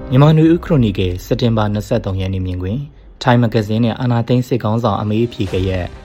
မြန်မာနွေဦးခရိုနီကယ်စက်တင်ဘာ23ရက်နေ့မြင်ကွင်းထိုင်းမဂဇင်းနဲ့အာနာသိန်းစစ်ကောင်းဆောင်အမေးဖြေခဲ့ရဲ့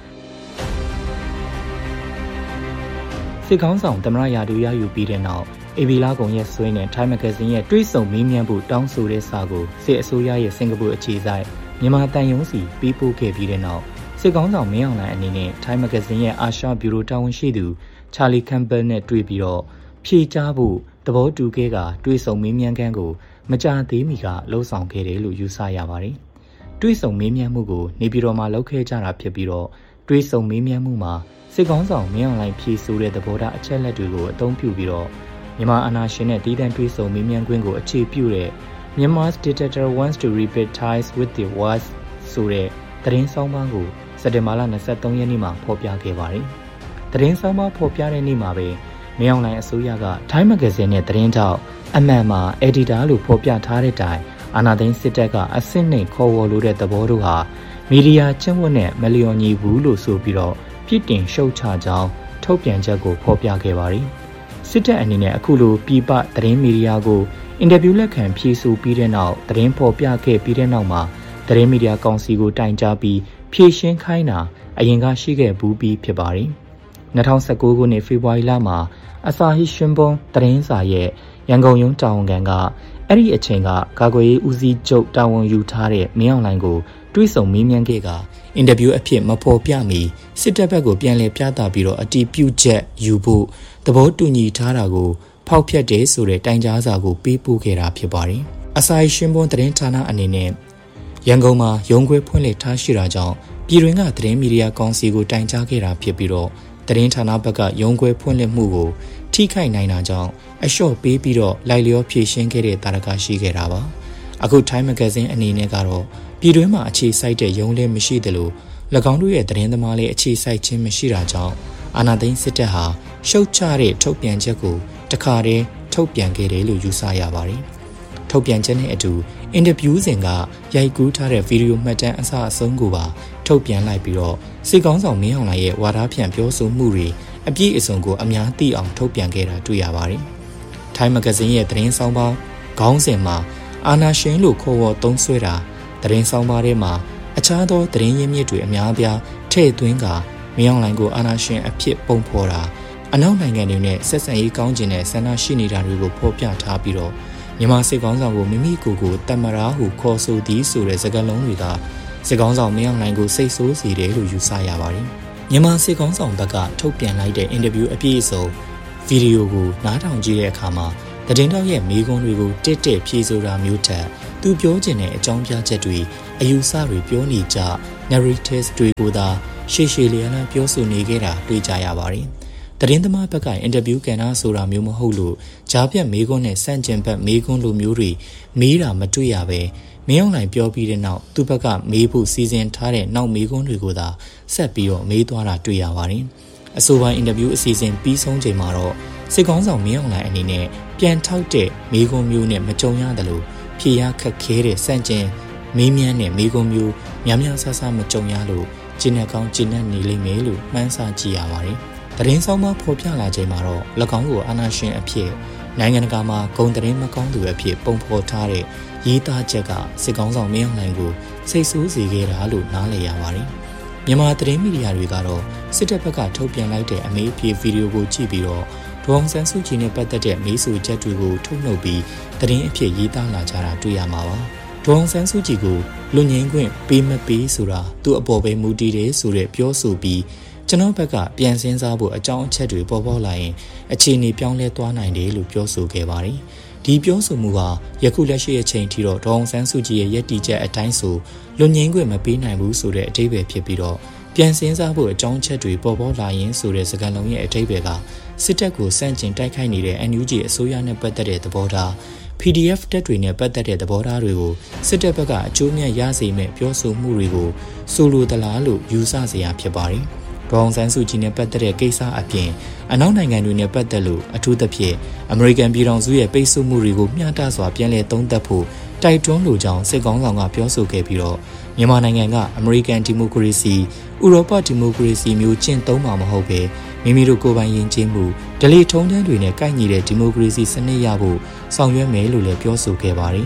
စစ်ကောင်းဆောင်သမရရာတူရယူပြီးတဲ့နောက်အေဗီလာကုံရဲ့ဆွေးနဲ့ထိုင်းမဂဇင်းရဲ့တွေးဆုံမေးမြန်းဖို့တောင်းဆိုတဲ့စာကိုစစ်အစိုးရရဲ့စင်ကာပူအခြေစိုက်မြန်မာတန်ယုံစီပေးပို့ခဲ့ပြီးတဲ့နောက်စစ်ကောင်းဆောင်မင်းအောင်လှိုင်အနေနဲ့ထိုင်းမဂဇင်းရဲ့အာရှဘျူရိုတာဝန်ရှိသူချာလီကမ်ဘယ်နဲ့တွေ့ပြီးတော့ဖြေကြားဖို့သဘောတူခဲ့ကတွေးဆုံမေးမြန်းခန်းကိုမကြာသေးမီကလှုပ်ဆောင်ခဲ့တယ်လို့ယူဆရပါတယ်။တွေးဆုံမေးမြန်းမှုကိုနေပြည်တော်မှာလုပ်ခဲ့ကြတာဖြစ်ပြီးတော့တွေးဆုံမေးမြန်းမှုမှာစစ်ကောင်းဆောင်မင်းအောင်လှိုင်ဖြေဆိုတဲ့သဘောထားအချက်လက်တွေကိုအသုံးပြုပြီးတော့မြန်မာအာဏာရှင်နဲ့တည်တံ့တွေးဆုံမေးမြန်းခွင့်ကိုအခြေပြုတဲ့ Myanmar's dictator wants to rebuild ties with the West ဆိုတဲ့သတင်းဆောင်ပါးကိုစက်တင်ဘာလ23ရက်နေ့မှာဖော်ပြခဲ့ပါတယ်။သတင်းဆောင်ပါးဖော်ပြတဲ့နေ့မှာပဲမင်းအောင်လှိုင်အစိုးရကထိုင်းမဂဇင်းနဲ့သတင်းထောက်အမှန်မှာ editor လို့ဖော်ပြထားတဲ့တိုင်အာဏာသိမ်းစစ်တပ်ကအဆင့်နှိမ်ခေါ်ဝေါ်လို့တဲ့သဘောတို့ဟာမီဒီယာကျင့်ဝတ်နဲ့မလျော်ညီဘူးလို့ဆိုပြီးတော့ပြစ်တင်ရှုတ်ချကြောင်းထုတ်ပြန်ချက်ကိုဖော်ပြခဲ့ပါတယ်။စစ်တပ်အနေနဲ့အခုလိုပြည်ပသတင်းမီဒီယာကိုအင်တာဗျူးလက်ခံဖြေဆိုပြီးတဲ့နောက်သတင်းဖော်ပြခဲ့ပြီးတဲ့နောက်မှာသတင်းမီဒီယာကောင်စီကိုတိုင်ကြားပြီးဖြေရှင်းခိုင်းတာအရင်ကရှိခဲ့ဘူးပြီးဖြစ်ပါတယ်။2019ခုနှစ်ဖေဖော်ဝါရီလမှာအစာဟိရှင်ဘွန်သတင်းစာရဲ့ရန်ကုန်ရုံးတာဝန်ခံကအဲ့ဒီအချိန်ကကာကွယ်ရေးဦးစီးချုပ်တာဝန်ယူထားတဲ့မင်းအောင်လှိုင်ကိုတွေးဆုံမေးမြန်းခဲ့ကအင်တာဗျူးအဖြစ်မဖော်ပြမီစစ်တပ်ဘက်ကိုပြန်လည်ပြသပြီးတော့အတီးပြုတ်ချက်ယူဖို့သဘောတူညီထားတာကိုဖောက်ဖျက်တယ်ဆိုတဲ့တိုင်ကြားစာကိုပေးပို့ခဲ့တာဖြစ်ပါတယ်။အစာဟိရှင်ဘွန်သတင်းဌာနအနေနဲ့ရန်ကုန်မှာရုံးခွဲဖွင့်လှစ်ထားရှိတာကြောင့်ပြည်တွင်းကသတင်းမီဒီယာကောင်စီကိုတိုင်ကြားခဲ့တာဖြစ်ပြီးတော့သတင်းဌာနဘက်ကရုံးခွဲဖွင့်လှစ်မှုကိုထိခိုက်နိုင်တာကြောင့်အလျှော့ပေးပြီးတော့လိုက်လျောဖြည့်ရှင်းခဲ့တဲ့တာရကရှိခဲ့တာပါအခုထိုင်းမဂဇင်းအနေနဲ့ကတော့ပြည်တွင်းမှာအခြေစိုက်တဲ့ရုံးလည်းမရှိသလို၎င်းတို့ရဲ့သတင်းသမားလည်းအခြေစိုက်ခြင်းမရှိတာကြောင့်အာဏာသိမ်းစစ်တပ်ဟာရှုတ်ချတဲ့ထုတ်ပြန်ချက်ကိုတခါတည်းထုတ်ပြန်ခဲ့တယ်လို့ယူဆရပါတယ်ထုတ်ပြန်ချက်နဲ့အတူအင်တာဗျူးစဉ်ကရိုက်ကူးထားတဲ့ဗီဒီယိုမှတ်တမ်းအစအဆုံးကိုပါထုတ်ပြန်လိုက်ပြီးတော့စစ်ကောင်းဆောင်မင်းအောင်လှိုင်ရဲ့ဝါဒဖြန့်ပြောဆိုမှုတွေအပြည့်အစုံကိုအများသိအောင်ထုတ်ပြန်ခဲ့တာတွေ့ရပါတယ်။ထိုင်းမဂဇင်းရဲ့သတင်းဆောင်ပါခေါင်းစဉ်မှာအာနာရှင်လို့ခေါ်ဝေါ်သုံးစွဲတာသတင်းဆောင်ပါထဲမှာအခြားသောသတင်းရင်းမြစ်တွေအများအပြားထည့်သွင်းကမင်းအောင်လှိုင်ကိုအာနာရှင်အဖြစ်ပုံဖော်တာအနောက်နိုင်ငံတွေနဲ့ဆက်ဆံရေးကောင်းကျင်တဲ့ဆန္ဒရှိနေတာတွေကိုဖော်ပြထားပြီးတော့မြန်မာစစ်ကောင်းဆောင်ကိုမိမိကိုယ်ကိုတမရာဟုခေါ်ဆိုသည်ဆိုတဲ့စကားလုံးတွေကစစ်ကောင်းဆောင်မင်းအောင်လှိုင်ကိုစိတ်ဆိုးစေတယ်လို့ယူဆရပါတယ်။မြန်မာစစ်ကောင်းဆောင်ဘက်ကထုတ်ပြန်လိုက်တဲ့အင်တာဗျူးအပြည့်အစုံဗီဒီယိုကိုနားထောင်ကြည့်တဲ့အခါမှာသတင်းတောက်ရဲ့မေးခွန်းတွေကိုတက်တက်ဖြေဆိုတာမျိုးထက်သူပြောချင်တဲ့အကြောင်းပြချက်တွေအယူဆတွေပြောနေကြ narratives တွေကိုသာရှေ့ရှေ့လျားလျားပြောဆိုနေခဲ့တာတွေ့ကြရပါတယ်။သတင်းသမားဘက်ကအင်တာဗျူးကဏ္ဍဆိုတာမျိုးမဟုတ်လို့ကြားပြတ်မေးခွန်းနဲ့စန့်ကျင်ဘက်မေးခွန်းလိုမျိုးတွေမေးတာမတွေ့ရပဲမင်းအောင်လှိုင်ပြောပြီးတဲ့နောက်သူ့ဘက်ကမေးဖို့စီစဉ်ထားတဲ့နောက်မေးခွန်းတွေကိုသာဆက်ပြီးတော့မေးသွားတာတွေ့ရပါတယ်။အဆိုပါအင်တာဗျူးအစီအစဉ်ပြီးဆုံးချိန်မှာတော့စစ်ကောင်းဆောင်မင်းအောင်လှိုင်အနေနဲ့ပြန်ထောက်တဲ့မေးခွန်းမျိုးနဲ့မကြုံရတယ်လို့ဖြေရခက်ခဲတဲ့စန့်ကျင်မေးမြန်းတဲ့မေးခွန်းမျိုးများများဆဆမကြုံရလို့ကျဉ်းနဲ့ကောင်းကျဉ်းနဲ့နေလိမ့်မယ်လို့မှန်းဆကြည့်ရပါတယ်။သတင်းဆောင်မှဖော်ပြလာချိန်မှာတော့၎င်းကိုအာဏာရှင်အဖြစ်နိုင်ငံတကာမှာဂုဏ်သတင်းမကောင်းသူအဖြစ်ပုံဖော်ထားတဲ့ရေးသားချက်ကစစ်ကောင်းဆောင်မင်းအောင်လှိုင်ကိုစိတ်ဆိုးစေခဲ့တာလို့နားလည်ရပါတယ်။မြန်မာသတင်းမီဒီယာတွေကတော့စစ်တပ်ဘက်ကထုတ်ပြန်လိုက်တဲ့အမေးအဖြေဗီဒီယိုကိုကြည့်ပြီးတော့ဒေါအောင်ဆန်းစုကြည်နဲ့ပတ်သက်တဲ့မေးဆိုချက်တွေကိုထုတ်နှုတ်ပြီးသတင်းအဖြစ်ရေးသားလာကြတာတွေ့ရမှာပါ။ဒေါအောင်ဆန်းစုကြည်ကိုလွတ်ငြိမ်းခွင့်ပေးမပေးဆိုတာသူ့အပေါ်ပဲမူတည်တယ်ဆိုတဲ့ပြောဆိုပြီးကျွန်တော်ဘက်ကပြန်စင်းစားဖို့အကြောင်းအချက်တွေပေါ်ပေါက်လာရင်အခြေအနေပြောင်းလဲသွားနိုင်တယ်လို့ပြောဆိုခဲ့ပါတယ်။ဒီပြောဆိုမှုဟာယခုလက်ရှိအချိန်ထိတော့ဒေါအောင်ဆန်းစုကြည်ရဲ့ယက်တီချက်အတိုင်းဆိုလွတ်ငြိမ်းခွင့်မပေးနိုင်ဘူးဆိုတဲ့အဓိပ္ပာယ်ဖြစ်ပြီးတော့ပြန်စင်းစားဖို့အကြောင်းချက်တွေပေါ်ပေါက်လာရင်ဆိုတဲ့စကားလုံးရဲ့အဓိပ္ပာယ်ကစစ်တပ်ကိုစန့်ကျင်တိုက်ခိုက်နေတဲ့ NUG အစိုးရနဲ့ပတ်သက်တဲ့သဘောထား PDF တပ်တွေနဲ့ပတ်သက်တဲ့သဘောထားတွေကိုစစ်တပ်ဘက်ကအကျိုးမြတ်ရစေမဲ့ပြောဆိုမှုတွေကိုဆိုလိုသလားလို့ယူဆစရာဖြစ်ပါတယ်။ဒေါအောင်ဆန်းစုကြည်နဲ့ပတ်သက်တဲ့ကိစ္စအပြင်အနောက်နိုင်ငံတွေနဲ့ပတ်သက်လို့အထူးသဖြင့်အမေရိကန်ပြည်ထောင်စုရဲ့ပိတ်ဆို့မှုတွေကိုမျှတစွာပြန်လည်သုံးသပ်ဖို့တိုက်တွန်းလိုကြောင်းစစ်ကောင်းဆောင်ကပြောဆိုခဲ့ပြီးတော့မြန်မာနိုင်ငံကအမေရိကန်ဒီမိုကရေစီဥရောပဒီမိုကရေစီမျိုးကျင့်သုံးမှာမဟုတ်ပဲမိမိတို့ကိုယ်ပိုင်ယဉ်ကျေးမှုဓလေ့ထုံးတမ်းတွေနဲ့ကိုက်ညီတဲ့ဒီမိုကရေစီစနစ်ရဖို့ဆောင်ရွက်မယ်လို့လည်းပြောဆိုခဲ့ပါတယ်။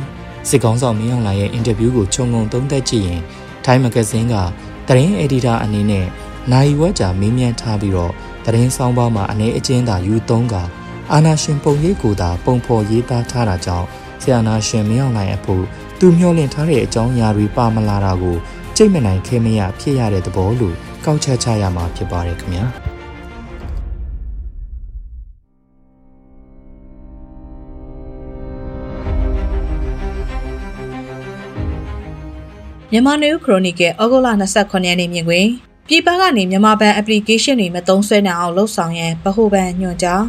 စစ်ကောင်ဆောင်မင်းအောင်လှိုင်ရဲ့အင်တာဗျူးကိုခြုံငုံသုံးသပ်ကြည့်ရင် Time Magazine ကသတင်းအက်ဒီတာအနေနဲ့နိုင်ဝက်ကြာမေးမြန်းထားပြီးတော့သတင်းဆောင်ပါမှာအနေအကျဉ်းသာယူသုံးကအာနာရှင်ပုံရိပ်ကိုသာပုံဖော်ရေးသားထားတာကြောင့်ဆရာနာရှင်မင်းအောင်လှိုင်အဖို့သူမျှော်လင့်ထားတဲ့အကြောင်းအရာတွေပါမလာတာကိုကြိတ်မနိုင်ခဲမရဖြစ်ရတဲ့သဘောလို့ကောက်ချက်ချရမှာဖြစ်ပါတယ်ခင်ဗျာမြန်မာနယူးခရိုနီကယ်ဩဂုတ်လ29ရက်နေ့မြင်ကွင်းပြည်ပကနေမြန်မာဘဏ် application တွေမသုံးစွဲနိုင်အောင်လှုပ်ဆောင်ရန်ဗဟိုဘဏ်ညွှန်ကြား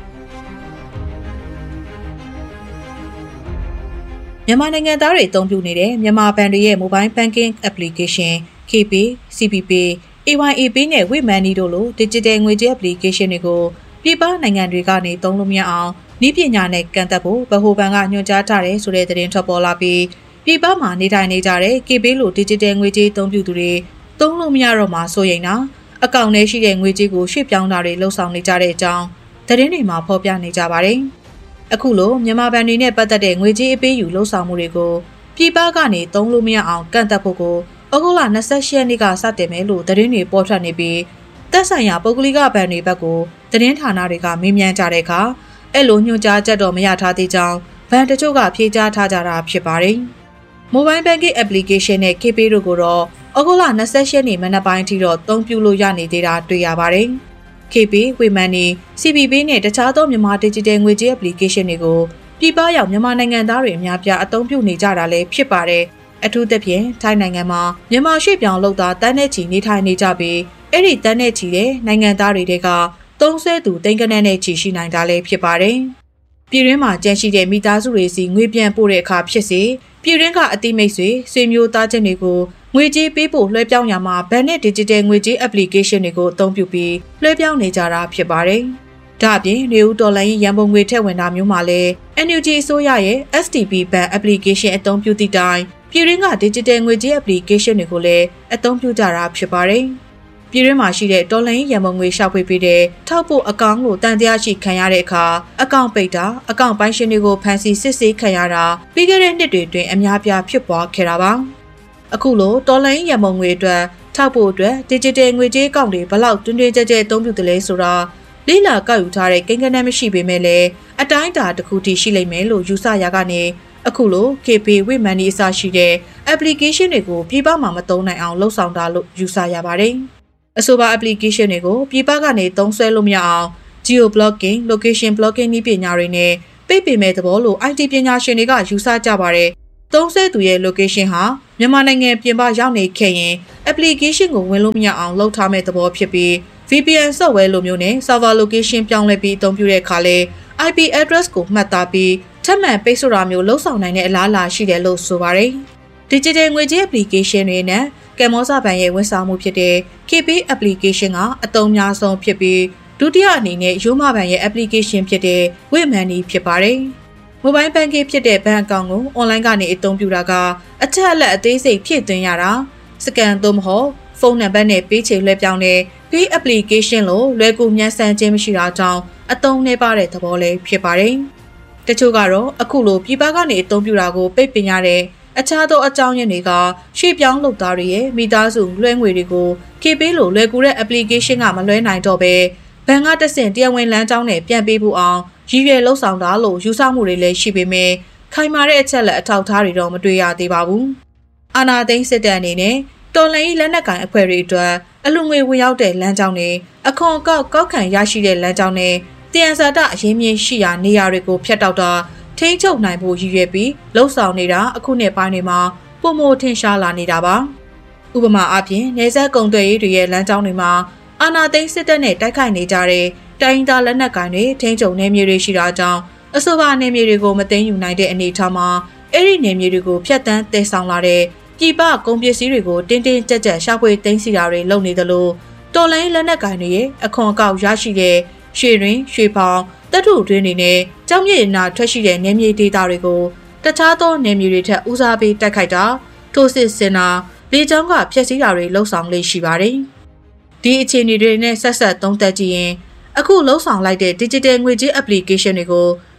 မြန်မာနိုင်ငံသားတွေအသုံးပြုနေတဲ့မြန်မာဘဏ်တွေရဲ့ mobile banking application KPay, CPPay, AYAPay နဲ့ Waymoney တို့လို digital ငွေကြေး application တွေကိုပြည်ပနိုင်ငံတွေကနေသုံးလို့မရအောင်နည်းပညာနဲ့ကန့်သတ်ဖို့ဗဟိုဘဏ်ကညွှန်ကြားထားတယ်ဆိုတဲ့သတင်းထွက်ပေါ်လာပြီးပြည်ပမှာနေထိုင်နေကြတဲ့ KPay လို digital ငွေကြေးသုံးပြုသူတွေသုံးလို့မရတော့မှဆိုရင်တော့အကောင့်ထဲရှိတဲ့ငွေကြေးကိုရွှေ့ပြောင်းတာတွေလှုပ်ဆောင်နေကြတဲ့အကြောင်းသတင်းတွေမှာဖော်ပြနေကြပါတယ်။အခုလိုမြန်မာဘဏ်တွေနဲ့ပတ်သက်တဲ့ငွေကြေးအပေးယူလှုပ်ဆောင်မှုတွေကိုပြည်ပကနေသုံးလို့မရအောင်ကန့်သတ်ဖို့ကိုဩဂုတ်လ28ရက်နေ့ကစတင်မယ်လို့သတင်းတွေပေါ်ထွက်နေပြီးသက်ဆိုင်ရာပုဂ္ဂလိကဘဏ်တွေဘက်ကိုသတင်းဌာနတွေကမေးမြန်းကြတဲ့အခါအဲ့လိုညွှန်ကြားချက်တော့မရထားသေးကြောင်းဘဏ်တချို့ကဖြေကြားထားကြတာဖြစ်ပါတယ်။ Mobile Banking Application နဲ့ KPay တို့ကိုတော့ဩဂုတ်လ28ရက်နေ့မနက်ပိုင်းထိတော့သုံးပြုလို့ရနေသေးတာတွေ့ရပါတယ်။ KPay, Waymoney, CPPay နဲ့တခြားသောမြန်မာ Digital ငွေကြေး Application တွေကိုပြည်ပရောက်မြန်မာနိုင်ငံသားတွေအများပြားအသုံးပြုနေကြတာလည်းဖြစ်ပါတယ်။အထူးသဖြင့်ထိုင်းနိုင်ငံမှာမြန်မာရွှေ့ပြောင်းလုပ်သားတန်းနဲ့ချီနေထိုင်နေကြပြီးအဲ့ဒီတန်းနဲ့ချီတဲ့နိုင်ငံသားတွေကသုံးစွဲသူတိမ်ကနန်းနဲ့ချီရှိနိုင်တာလည်းဖြစ်ပါတယ်။ပြည်တွင်းမှာကျန်ရှိတဲ့မိသားစုတွေစီငွေပြန်ပို့တဲ့အခါဖြစ်စေပြည်တွင်းကအတိမိတ်ဆွေမျိုးသားချင်းတွေကိုငွေကြေးပေးဖို့လွှဲပြောင်းရမှာဘဏ်နဲ့ digital ငွေကြေး application တွေကိုအသုံးပြုပြီးလွှဲပြောင်းနေကြတာဖြစ်ပါတယ်။ဒါ့အပြင်နေဦးတော်လိုင်းရန်ပုံငွေထည့်ဝင်တာမျိုးမှာလည်း NUG အစိုးရရဲ့ STB ဘဏ် application အသုံးပြုသည့်တိုင်ပြည်တွင်းက digital ငွေကြေး application တွေကိုလည်းအသုံးပြုကြတာဖြစ်ပါတယ်။ပြည်တွင်းမှာရှိတဲ့တော်လိုင်းရန်ပုံငွေရှာဖွေပေးတဲ့ထောက်ပို့အကောင့်ကိုတန်တရားရှိခံရတဲ့အခါအကောင့်ပိတ်တာအကောင့်ပိုင်ရှင်တွေကိုဖမ်းဆီးစစ်ဆေးခံရတာပြီးခဲ့တဲ့နှစ်တွေအတွင်းအများပြားဖြစ်ပွားခဲ့တာပါ။အခုလိုတော်လိုင်းရန်ပုံငွေအတွက်ထောက်ပို့အတွက် digital ငွေကြေးအကောင့်တွေဘလောက်တွင်တွင်ကြဲကြဲအသုံးပြုတယ်လဲဆိုတာလိလာကောက်ယူထားတဲ့ကိန်းဂဏန်းမရှိပေမဲ့လည်းအတိုင်းအတာတစ်ခုထိရှိလိမ့်မယ်လို့ယူဆရကနေအခုလို KPay, Waymoney အစရှိတဲ့ application တွေကိုပြည်ပမှာမသုံးနိုင်အောင်လှုပ်ဆောင်တာလို့ယူဆရပါတယ်။အဆိုပါ application တွေကိုပြည်ပကနေသုံးစွဲလို့မရအောင် geo blocking, location blocking နည်းပညာတွေနဲ့ပိတ်ပင်မဲ့သဘောလို့ IT ပညာရှင်တွေကယူဆကြပါတယ်။သုံးစွဲသူရဲ့ location ဟာမြန်မာနိုင်ငံပြင်ပရောက်နေခဲ့ရင် application ကိုဝင်လို့မရအောင်လုပ်ထားမဲ့သဘောဖြစ်ပြီးVPN software လိုမျိုးနဲ့ server location ပြောင်းလဲပြီးအသုံးပြုတဲ့အခါလဲ IP address ကိုမှတ်သားပြီးထပ်မံပိတ်ဆို့တာမျိုးလှုပ်ဆောင်နိုင်တဲ့အလားအလာရှိတယ်လို့ဆိုပါတယ်။ Digital ငွေကြေး application တွေနဲ့ကမ်မောဇဘဏ်ရဲ့ဝန်ဆောင်မှုဖြစ်တဲ့ KPay application ကအသုံးများဆုံးဖြစ်ပြီးဒုတိယအနေနဲ့ရိုးမဘဏ်ရဲ့ application ဖြစ်တဲ့ Waymoney ဖြစ်ပါတယ်။ Mobile banking ဖြစ်တဲ့ဘဏ်အကောင့်ကို online ကနေအသုံးပြုတာကအထက်အလက်အသေးစိတ်ဖြည့်သွင်းရတာစကန်သို့မဟုတ်ဖုန်းနံပါတ်နဲ့ပေးချေလွှဲပြောင်းတဲ့ Pay application လို့လွယ်ကူမြန်ဆန်ခြင်းမရှိတာကြောင့်အသုံးနှဲပါတဲ့သဘောလေးဖြစ်ပါတယ်။တချို့ကတော့အခုလိုပြည်ပကနေအသုံးပြုတာကိုပိတ်ပင်ရတဲ့အခြားသောအကြောင်းရင်းတွေကရွှေ့ပြောင်းလုပ်သားတွေရဲ့မိသားစုလွှဲငွေတွေကို KPay လိုလွယ်ကူတဲ့ application ကမလွှဲနိုင်တော့ပဲဘဏ်ကတဆင့်တရားဝင်လမ်းကြောင်းနဲ့ပြန်ပေးဖို့အောင်ရည်ရွယ်လှုပ်ဆောင်တာလို့ယူဆမှုတွေလည်းရှိပေမဲ့ခိုင်မာတဲ့အချက်လက်အထောက်အထားတွေတော့မတွေ့ရသေးပါဘူး။အာဏာသိမ်းစစ်တပ်အနေနဲ့တော်လှန်ရေးလက်နက်ကိုင်အဖွဲ့တွေအတွက်အလူငွေဝင်ရောက်တဲ့လမ်းကြောင်းတွေအခွန်အကောက်ကောက်ခံရရှိတဲ့လမ်းကြောင်းတွေတရားစတာအရင်းမြစ်ရှိရာနေရာတွေကိုဖျက်တောက်တာထိန်းချုပ်နိုင်ဖို့ရည်ရွယ်ပြီးလှုပ်ဆောင်နေတာအခုနှစ်ပိုင်းတွေမှာပုံမထင်ရှားလာနေတာပါ။ဥပမာအားဖြင့်နေဆက်ကုံသွယ်ရေးတွေရဲ့လမ်းကြောင်းတွေမှာအာဏာသိမ်းစစ်တပ်နဲ့တိုက်ခိုက်နေကြတဲ့တိုင်းသားလက်နက်ကိုင်တွေထိန်းချုပ်နေမြေတွေရှိတာကြောင့်အဆိုပါနေမြေတွေကိုမသိမ်းယူနိုင်တဲ့အနေအထားမှာအဲ့ဒီနေမြေတွေကိုဖျက်ဆီးတည်ဆောင်လာတဲ့ပြည်ပကုန်ပစ္စည်းတွေကိုတင်းတင်းကြပ်ကြပ်ရှာဖွေသိမ်းဆည်းတာတွေလုပ်နေသလိုတော်လိုင်းလက်နက်ကိုင်တွေရဲ့အခွန်အကောက်ရရှိတဲ့ရွှေရင်းရွှေဖောင်တပ်ထုတွင်းတွေနဲ့ကြောက်မြေနာထွက်ရှိတဲ့နေမြေဒေသတွေကိုတခြားသောနေမြေတွေထက်ဦးစားပေးတိုက်ခိုက်တာထိုးစစ်ဆင်တာလေကြောင်းကဖျက်ဆီးတာတွေလှုပ်ဆောင်လေ့ရှိပါတယ်။ဒီအခြေအနေတွေနဲ့ဆက်ဆက်သုံးသပ်ကြည့်ရင်အခုလှုပ်ဆောင်လိုက်တဲ့ digital ငွေကြေး application တွေကို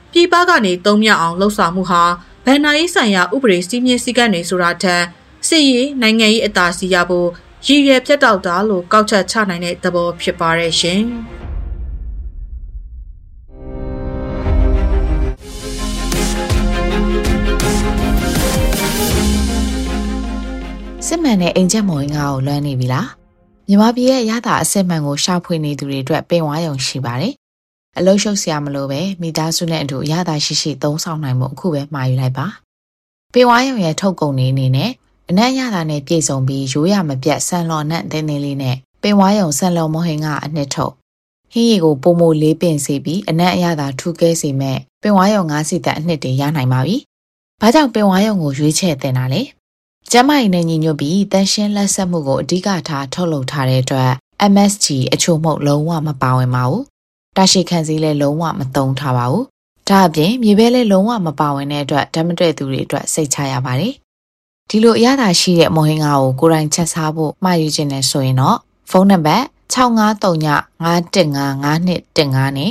ပြည်ပကနေသုံးမြအောင်လှုပ်ဆောင်မှုဟာဗန်နာရေးဆိုင်ရာဥပဒေစည်းမျဉ်းစည်းကမ်းတွေဆိုတာထက်စစ်ရေးနိုင်ငံရေးအသာစီးရဖို့ရည်ရွယ်ပြတ်တောက်တာလို့ကောက်ချက်ချနိုင်တဲ့သဘောဖြစ်ပါရဲ့ရှင်စစ်မှန်တဲ့အိမ်ချက်မော်ရင်ငါကိုလွမ်းနေပြီလားမြန်မာပြည်ရဲ့ရတာအစစ်မှန်ကိုရှာဖွေနေသူတွေအတွက်ပင်ဝါရုံရှိပါတယ်အလုံးရှုပ်စရာမလိုပဲမိသားစုနဲ့အတူရတာရှိရှိသုံးဆောင်နိုင်မှုအခုပဲမှာယူလိုက်ပါပင်ဝါရုံရဲ့ထုတ်ကုန်နေအနေနဲ့အနက်ရတာနဲ့ပြည့်စုံပြီးရိုးရမပြတ်ဆန်လော်နဲ့တင်းတင်းလေးနဲ့ပင်ဝါရုံဆန်လော်မော်ဟင်ကအနှစ်ထုတ်ဟင်းရီကိုပုံမိုလေးပင်စေပြီးအနက်အရသာထူးကဲစေမဲ့ပင်ဝါရုံ၅စီတက်အနှစ်တွေရနိုင်ပါပြီဘာကြောင့်ပင်ဝါရုံကိုရွေးချယ်တင်တာလဲကျမကြီးနဲ့ညီညွတ်ပြီးတန်ရှင်းလက်ဆက်မှုကိုအဓိကထားထုတ်လုပ်ထားတဲ့အတွက် MSG အချို့မှုလုံးဝမပါဝင်ပါဘူး။တာရှိခံစည်းလည်းလုံးဝမသုံးထားပါဘူး။ဒါအပြင်မြေပဲလည်းလုံးဝမပါဝင်တဲ့အတွက်ဓာတ်မတည့်သူတွေအတွက်စိတ်ချရပါတယ်။ဒီလိုအရသာရှိတဲ့မော်ဟင်ငါကိုကိုယ်တိုင်ချက်စားဖို့မှာယူခြင်းနဲ့ဆိုရင်တော့ဖုန်းနံပါတ်6539515512နဲ့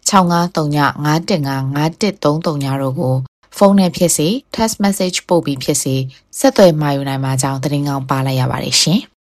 6539515513တို့ကိုဖုန်းနဲ့ဖြစ်စေ text message ပို့ပြီးဖြစ်စေဆက်သွယ်မှာယူနိုင်မှာကြောင်းသတင်းကောင်းပါလိုက်ရပါတယ်ရှင်။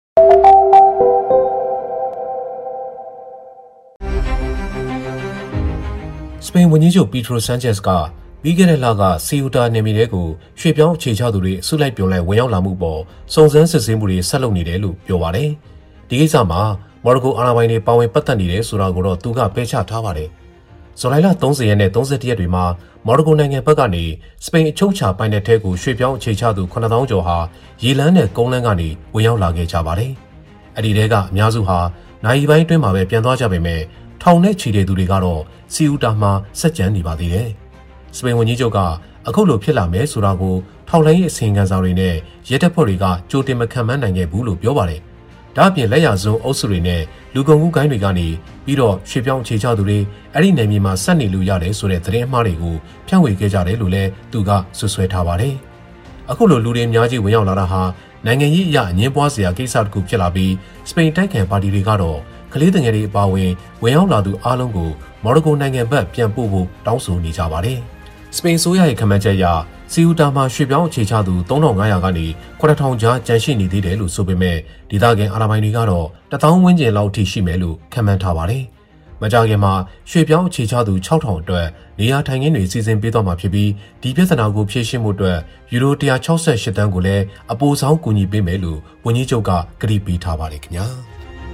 စပိန်ဝန်ကြီးချုပ်ပီထရိုဆန်ချက်စ်ကပြီးခဲ့တဲ့လကစီယူတာနယ်မြေတွေကိုရွှေ့ပြောင်းအခြေချသူတွေအစုလိုက်ပြုံလိုက်ဝင်ရောက်လာမှုပေါ်စုံစမ်းစစ်ဆေးမှုတွေဆက်လုပ်နေတယ်လို့ပြောပါတယ်။ဒီကိစ္စမှာမော်ရိုကိုအာဏာပိုင်တွေပါဝင်ပတ်သက်နေတယ်ဆိုတာကိုတော့သူကပယ်ချထားပါတယ်။ဇူလိုင်လ30ရက်နဲ့31ရက်တွေမှာမော်ရိုကိုနိုင်ငံဘက်ကနေစပိန်အချုပ်ချာပိုင်တဲ့ထဲကိုရွှေ့ပြောင်းအခြေချသူ9000ကျော်ဟာရေလန်းနဲ့ကုန်းလန်းကနေဝင်ရောက်လာခဲ့ကြပါတယ်။အဲ့ဒီတဲကအများစုဟာနိုင်ပိုင်းတွင်းမှာပဲပြန်သွားကြပေမဲ့ထောင်နဲ့ချီတဲ့သူတွေကတော့စီယူတာမှာဆက်ကြံနေပါသေးတယ်။စပိန်ဝန်ကြီးချုပ်ကအခုလိုဖြစ်လာမယ်ဆိုတာကိုထောက်လှမ်းရေးအစီရင်ခံစာတွေနဲ့ရဲတပ်ဖွဲ့တွေကကြိုတင်မခံမှန်းနိုင်ခဲ့ဘူးလို့ပြောပါတယ်။ဒါ့အပြင်လက်ရစွန်းအုပ်စုတွေနဲ့လူကုန်ကူးဂိုင်းတွေကနေပြီးတော့ရွှေ့ပြောင်းအခြေချသူတွေအဲ့ဒီနယ်မြေမှာဆက်နေလို့ရတယ်ဆိုတဲ့သတင်းအမှားတွေကိုဖြန့်ဝေခဲ့ကြတယ်လို့လည်းသူကဆွဆွဲထားပါတယ်။အခုလိုလူတွေအများကြီးဝင်ရောက်လာတာဟာနိုင်ငံရေးအရအငင်းပွားစရာကိစ္စတစ်ခုဖြစ်လာပြီးစပိန်တိုက်ခံပါတီတွေကတော့ကလေးငယ်တွေအပါအဝင်ဝင်ရောက်လာသူအားလုံးကိုမော်ရိုကိုနိုင်ငံဘက်ပြန်ပို့ဖို့တောင်းဆိုနေကြပါတယ်။စပိန်ဆိုးရရဲ့ခန့်မှန်းချက်အရစီယူတာမှာရွှေ့ပြောင်းအခြေချသူ3500ကနေ9000ကြားကျန်ရှိနေသေးတယ်လို့ဆိုပေမဲ့ဒေသခံအာဏာပိုင်တွေကတော့1000ဝန်းကျင်လောက်ထိရှိမယ်လို့ခန့်မှန်းထားပါတယ်။မကြာခင်မှာရွှေ့ပြောင်းအခြေချသူ6000အတွက်နေရာထိုင်ခင်းတွေစီစဉ်ပေးသွားမှာဖြစ်ပြီးဒီပြဿနာကိုဖြေရှင်းမှုအတွက်ယူရို168တန်းကိုလည်းအပိုဆောင်ကူညီပေးမယ်လို့ဝန်ကြီးချုပ်ကကတိပေးထားပါတယ်ခင်ဗျာ။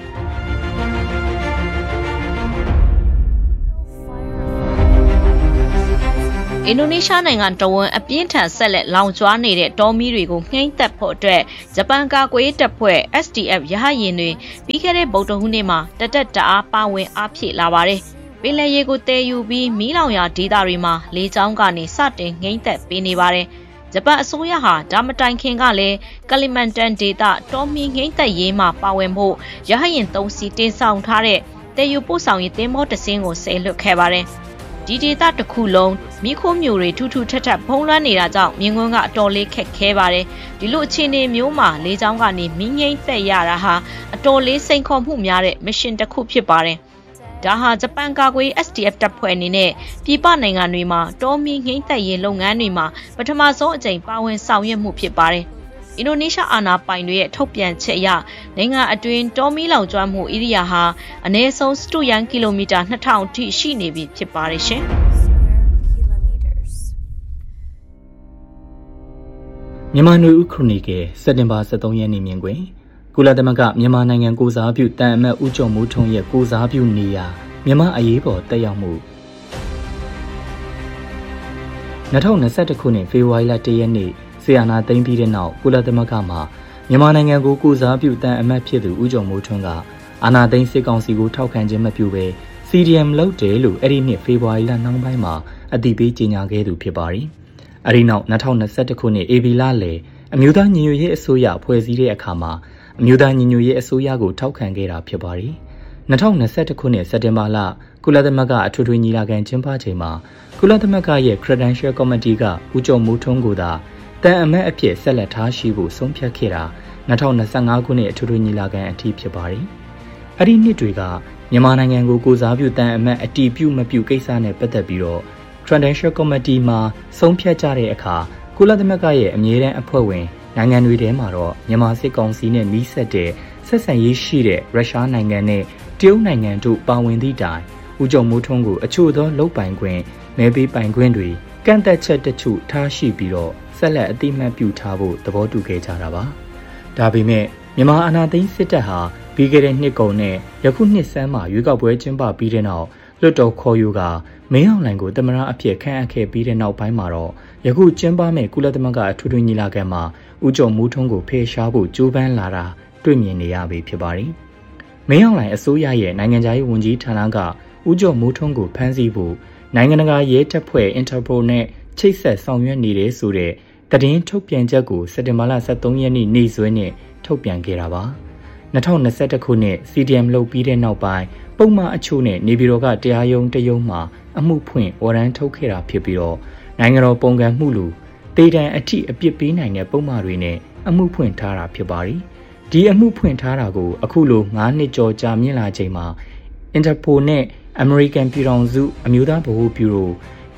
အင်ဒိုနီးရှားနိုင်ငံတဝန်းအပြင်းထန်ဆက်လက်လောင်ကျွမ်းနေတဲ့တောမီးတွေကိုနှိမ့်သက်ဖို့အတွက်ဂျပန်ကာကွယ်ရေးတပ်ဖွဲ့ SDF ရဟတ်ယာဉ်တွေပြီးခဲ့တဲ့ဗုဒ္ဓဟူးနေ့မှာတအားပါဝင်အားဖြည့်လာပါတယ်။ပင်လယ်ရေကိုတည်ယူပြီးမီးလောင်ရာဒေသတွေမှာလေကြောင်းကနေစတင်နှိမ့်သက်ပေးနေပါတယ်။ဂျပန်အစိုးရဟာဒါမတိုင်ခင်ကလည်းကလီမန်တန်ဒေသတောမီးနှိမ့်သက်ရေးမှာပါဝင်ဖို့ရဟတ်ယာဉ်3စီးတင်ဆောင်ထားတဲ့တည်ယူပို့ဆောင်ရေးသင်္ဘောတစ်စင်းကိုဆယ်လွတ်ခဲ့ပါတယ်။ဒီဒေသတစ်ခုလုံးမိခိုးမျိုးတွေထူးထူးထပ်ထပ်ဖုံးလွှမ်းနေတာကြောင့်မြင်းကွန်းကအတော်လေးခက်ခဲပါတယ်ဒီလိုအခြေအနေမျိုးမှာလေကြောင်းကနေမင်းငိမ့်သက်ရတာဟာအတော်လေးစိန်ခေါ်မှုများတဲ့မစ်ရှင်တစ်ခုဖြစ်ပါတယ်ဒါဟာဂျပန်ကာကွယ် SDF တပ်ဖွဲ့အနေနဲ့ပြည်ပနိုင်ငံတွေမှာတောမီးငိမ့်သက်ရေးလုပ်ငန်းတွေမှာပထမဆုံးအကြိမ်ပါဝင်ဆောင်ရွက်မှုဖြစ်ပါတယ်အင်ဒိုနီးရှားအာဏာပိုင်တွေရဲ့ထုတ်ပြန်ချက်အရနိုင်ငံအတွင်းတောမီးလောင်ကျွမ်းမှုဧရိယာဟာအနည်းဆုံးစတုရန်ကီလိုမီတာ2000ထိရှိနေပြီဖြစ်ပါတယ်ရှင်မြန်မာနွေဦးခရိုနီကယ်စက်တင်ဘာ23ရက်နေ့မြင်ကွင်ကုလသမဂ္ဂမြန်မာနိုင်ငံကိုစားပြုတန်အမတ်ဦးကျော်မိုးထွန်းရဲ့ကိုစားပြုနေရာမြန်မာအရေးပေါ်တက်ရောက်မှု2021ခုနှစ်ဖေဖော်ဝါရီလ1ရက်နေ့ဆီယနာသိမ်းပြီးတဲ့နောက်ကုလသမဂ္ဂမှာမြန်မာနိုင်ငံကိုကိုစားပြုတန်အမတ်ဖြစ်သူဦးကျော်မိုးထွန်းကအာဏာသိမ်းစစ်ကောင်စီကိုထောက်ခံခြင်းမပြုဘဲ CDM လုပ်တယ်လို့အဲ့ဒီနှစ်ဖေဖော်ဝါရီလနောက်ပိုင်းမှာအသိပေးကြေညာခဲ့သူဖြစ်ပါတယ်။အဲ့ဒီနောက်2021ခုနှစ်ဧပြီလလယ်အမျိုးသားညီညွတ်ရေးအစိုးရဖွဲ့စည်းတဲ့အခါမှာအမျိုးသားညီညွတ်ရေးအစိုးရကိုထောက်ခံခဲ့တာဖြစ်ပါတယ်။2021ခုနှစ်စက်တင်ဘာလကုလသမဂ္ဂအထွေထွေညီလာခံကျင်းပချိန်မှာကုလသမဂ္ဂရဲ့ Credential Committee ကဦးကျော်မိုးထွန်းကိုသာတန်အမတ်အဖြစ်ဆက်လက်ထားရှိဖို့ဆုံးဖြတ်ခဲ့တာ2025ခုနှစ်အထွေထွေညီလာခံအထိဖြစ်ပါတယ်။အဲ့ဒီနှစ်တွေကမြန်မာနိုင်ငံကိုကိုစားပြုတန်အမတ်အတီးပြုမပြုကိစ္စနဲ့ပတ်သက်ပြီးတော့ Transitional Committee မှာဆုံးဖြတ်ကြတဲ့အခါကုလသမဂ္ဂရဲ့အမြဲတမ်းအဖွဲ့ဝင်နိုင်ငံတွေထဲမှာတော့မြန်မာစစ်ကောင်စီနဲ့နှီးစပ်တဲ့ဆက်ဆံရေးရှိတဲ့ရုရှားနိုင်ငံနဲ့တရုတ်နိုင်ငံတို့ပါဝင်သည့်တိုင်ဦးကျော်မိုးထွန်းကိုအချို့သောလုပ်ပိုင်ခွင့်မဲပေးပိုင်ခွင့်တွေကန့်သက်ချက်တချို့ထားရှိပြီးတော့ဆက်လက်အတိမတ်ပြုထားဖို့သဘောတူခဲ့ကြတာပါဒါပေမဲ့မြန်မာအာဏာသိမ်းစစ်တပ်ဟာပြီးခဲ့တဲ့နှစ်ကုန်နဲ့ယခုနှစ်ဆန်းမှာရွေးကောက်ပွဲကျင်းပပြီးတဲ့နောက်လွှတ်တော်ခေါ်ယူကမင်းအောင်လှိုင်ကိုသမ္မတအဖြစ်ခန့်အပ်ခဲ့ပြီးတဲ့နောက်ပိုင်းမှာတော့ယခုကျင်းပမဲ့ကုလသမဂ္ဂအထွေထွေညီလာခံမှာဦးကျော်မိုးထွန်းကိုဖယ်ရှားဖို့ကြိုးပမ်းလာတာတွေ့မြင်နေရပြီဖြစ်ပါတယ်။မင်းအောင်လှိုင်အစိုးရရဲ့နိုင်ငံခြားရေးဝန်ကြီးဌာနကဦးကျော်မိုးထွန်းကိုဖမ်းဆီးဖို့နိုင်ငံတကာရဲတပ်ဖွဲ့ Interpol နဲ့ချိတ်ဆက်ဆောင်ရွက်နေတယ်ဆိုတဲ့သတင်းထုတ်ပြန်ချက်ကိုစက်တင်ဘာလ23ရက်နေ့စွဲနဲ့ထုတ်ပြန်ခဲ့တာပါ။2021ခုနှစ် CDM လုပ်ပြီးတဲ့နောက်ပိုင်းပုံမှန်အချို့နဲ့နေပြည်တော်ကတရားရုံးတရုံးမှာအမှုဖွင့်ဝရမ်းထုတ်ခဲ့တာဖြစ်ပြီးတော့နိုင်ငံတော်ပုံကံမှုလူတေတံအထိအပြစ်ပေးနိုင်တဲ့ပုံမှန်တွေနဲ့အမှုဖွင့်ထားတာဖြစ်ပါတယ်။ဒီအမှုဖွင့်ထားတာကိုအခုလို9နှစ်ကျော်ကြာမြင့်လာချိန်မှာ Interpol နဲ့ American ပြည်ထောင်စုအမျိုးသားဗဟိုဗျူရို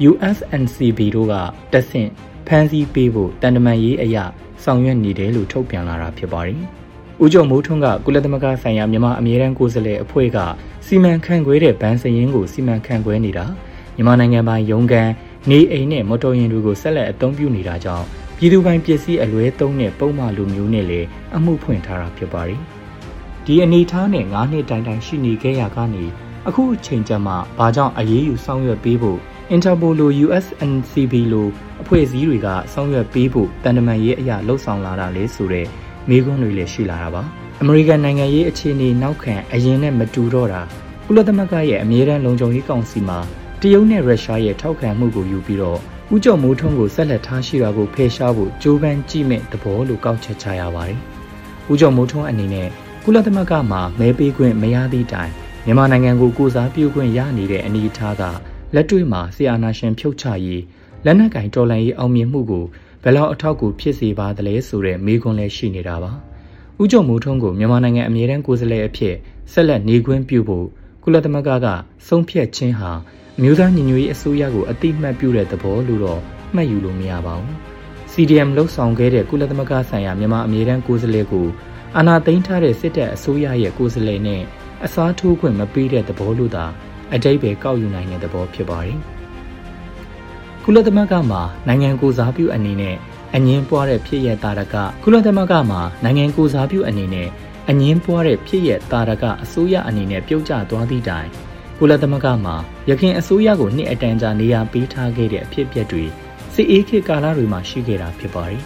USNCB တို့ကတက်ဆင့်ဖမ်းဆီးပေးဖို့တန်တမာရေးအရာဆောင်ရွက်နေတယ်လို့ထုတ်ပြန်လာတာဖြစ်ပါတယ်။ဦးကျော်မိုးထွန်းကကုလသမဂ္ဂဆိုင်ရာမြန်မာအမြဲတမ်းကိုယ်စားလှယ်အဖွဲ့ကစီမံခန့်ခွဲတဲ့ဗန်စရင်ကိုစီမံခန့်ခွဲနေတာမြန်မာနိုင်ငံပိုင်ရုံးကန်နေအိမ်နဲ့မော်တော်ယာဉ်တွေကိုဆက်လက်အသုံးပြုနေတာကြောင့်ပြည်သူပိုင်ပစ္စည်းအလွဲသုံးတဲ့ပုံမှန်လူမျိုးနဲ့လည်းအမှုဖွင့်ထားတာဖြစ်ပါတယ်။ဒီအနေထားနဲ့9နှစ်တိုင်ရှိနေခဲ့ရကနေအခုအချိန်ကျမှဘာကြောင့်အရေးယူဆောင်ရွက်ပေးဖို့ Interpol လို USNCB လိုအဖွဲ့အစည်းတွေကဆောင်ရွက်ပေးဖို့တန်တမာရေးအရာလှုပ်ဆောင်လာတာလေဆိုတဲ့မေးခွန်းတွေလည်းရှိလာတာပါအမေရိကန်နိုင်ငံရေးအခြေအနေနောက်ခံအရင်နဲ့မတူတော့တာကုလသမဂ္ဂရဲ့အမြဲတမ်းလုံခြုံရေးကောင်စီမှာတရုတ်နဲ့ရုရှားရဲ့ထောက်ခံမှုကိုယူပြီးတော့ဦးကျော်မိုးထွန်းကိုဆက်လက်ထားရှိတာကိုဖယ်ရှားဖို့ကြိုးပမ်းကြည့်မဲ့သဘောလို့ကောက်ချက်ချရပါတယ်ဦးကျော်မိုးထွန်းအနေနဲ့ကုလသမဂ္ဂမှာမဲပေးခွင့်မရသည့်တိုင်မြန်မာနိုင်ငံကိုကိုစားပြုခွင့်ရနေတဲ့အနေအထားကလက်တွေ့မှာဆီအာနာရှင်ဖြုတ်ချရေးလက်နက်ကင်တော်လှန်ရေးအောင်မြင်မှုကိုဘယ်လောက်အထောက်အကူဖြစ်စေပါသလဲဆိုတဲ့မေးခွန်းလည်းရှိနေတာပါဦးကျော်မိုးထွန်းကိုမြန်မာနိုင်ငံအမြဲတမ်းကိုယ်စားလှယ်အဖြစ်ဆက်လက်နေခွင့်ပြုဖို့ကုလသမဂ္ဂကဆုံးဖြတ်ခြင်းဟာအမျိုးသားညီညွတ်ရေးအစိုးရကိုအတိအမှတ်ပြုတဲ့သဘောလို့တော့မှတ်ယူလို့မရပါဘူး CDM လှုပ်ဆောင်ခဲ့တဲ့ကုလသမဂ္ဂဆိုင်ရာမြန်မာအမြဲတမ်းကိုယ်စားလှယ်ကိုအာဏာသိမ်းထားတဲ့စစ်တပ်အစိုးရရဲ့ကိုယ်စားလှယ်နဲ့အစားထိုးခွင့်မပေးတဲ့သဘောလို့သာအတိတ်ပဲကောက်ယူနိုင်တဲ့သဘောဖြစ်ပါတယ်ကုလသမဂ္ဂမှာနိုင်ငံကိုစားပြုအနေနဲ့အငင်းပွားတဲ့ဖြစ်ရတာရကကုလသမဂ္ဂမှာနိုင်ငံကိုစားပြုအနေနဲ့အငင်းပွားတဲ့ဖြစ်ရတာရကအစိုးရအနေနဲ့ပြုတ်ကျသွားသည့်တိုင်ကုလသမဂ္ဂမှာရခိုင်အစိုးရကိုနှစ်အတန်ကြာနေရာပေးထားခဲ့တဲ့အဖြစ်အပျက်တွေစစ်အေးခေတ်ကာလတွေမှာရှိခဲ့တာဖြစ်ပါတယ်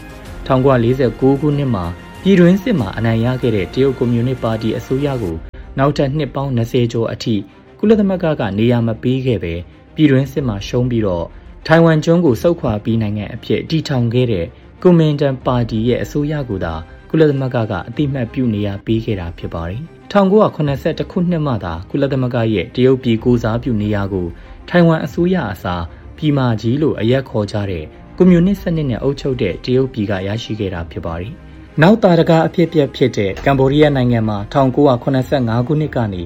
1949ခုနှစ်မှာပြည်တွင်းစစ်မှာအနိုင်ရခဲ့တဲ့တရုတ်ကွန်မြူနစ်ပါတီအစိုးရကိုနောက်ထပ်နှစ်ပေါင်း20ကျော်အထိကုလသမဂ္ဂကနေရာမပေးခဲ့ပဲပြည်တွင်းစစ်မှာရှုံးပြီးတော့ထိုင်ဝမ်ကျွန်းကိုဆုတ်ခွာပြီးနိုင်ငံအဖြစ်တည်ထောင်ခဲ့တဲ့ကွန်မန်တန်ပါတီရဲ့အစိုးရကိုသာကုလသမဂ္ဂကအတိအမှတ်ပြုနေရပေးခဲ့တာဖြစ်ပါတယ်1982ခုနှစ်မှသာကုလသမဂ္ဂရဲ့တရုတ်ပြည်ကိုစားပြုနေရကိုထိုင်ဝမ်အစိုးရအစားပြည်မကြီးလို့အရက်ခေါ်ကြတဲ့ကွန်မြူနစ်စနစ်နဲ့အုပ်ချုပ်တဲ့တရုတ်ပြည်ကရရှိခဲ့တာဖြစ်ပါတယ်နောက်တာရကအဖြစ်ဖြစ်တဲ့ကမ်ဘောဒီးယားနိုင်ငံမှာ1985ခုနှစ်ကနေ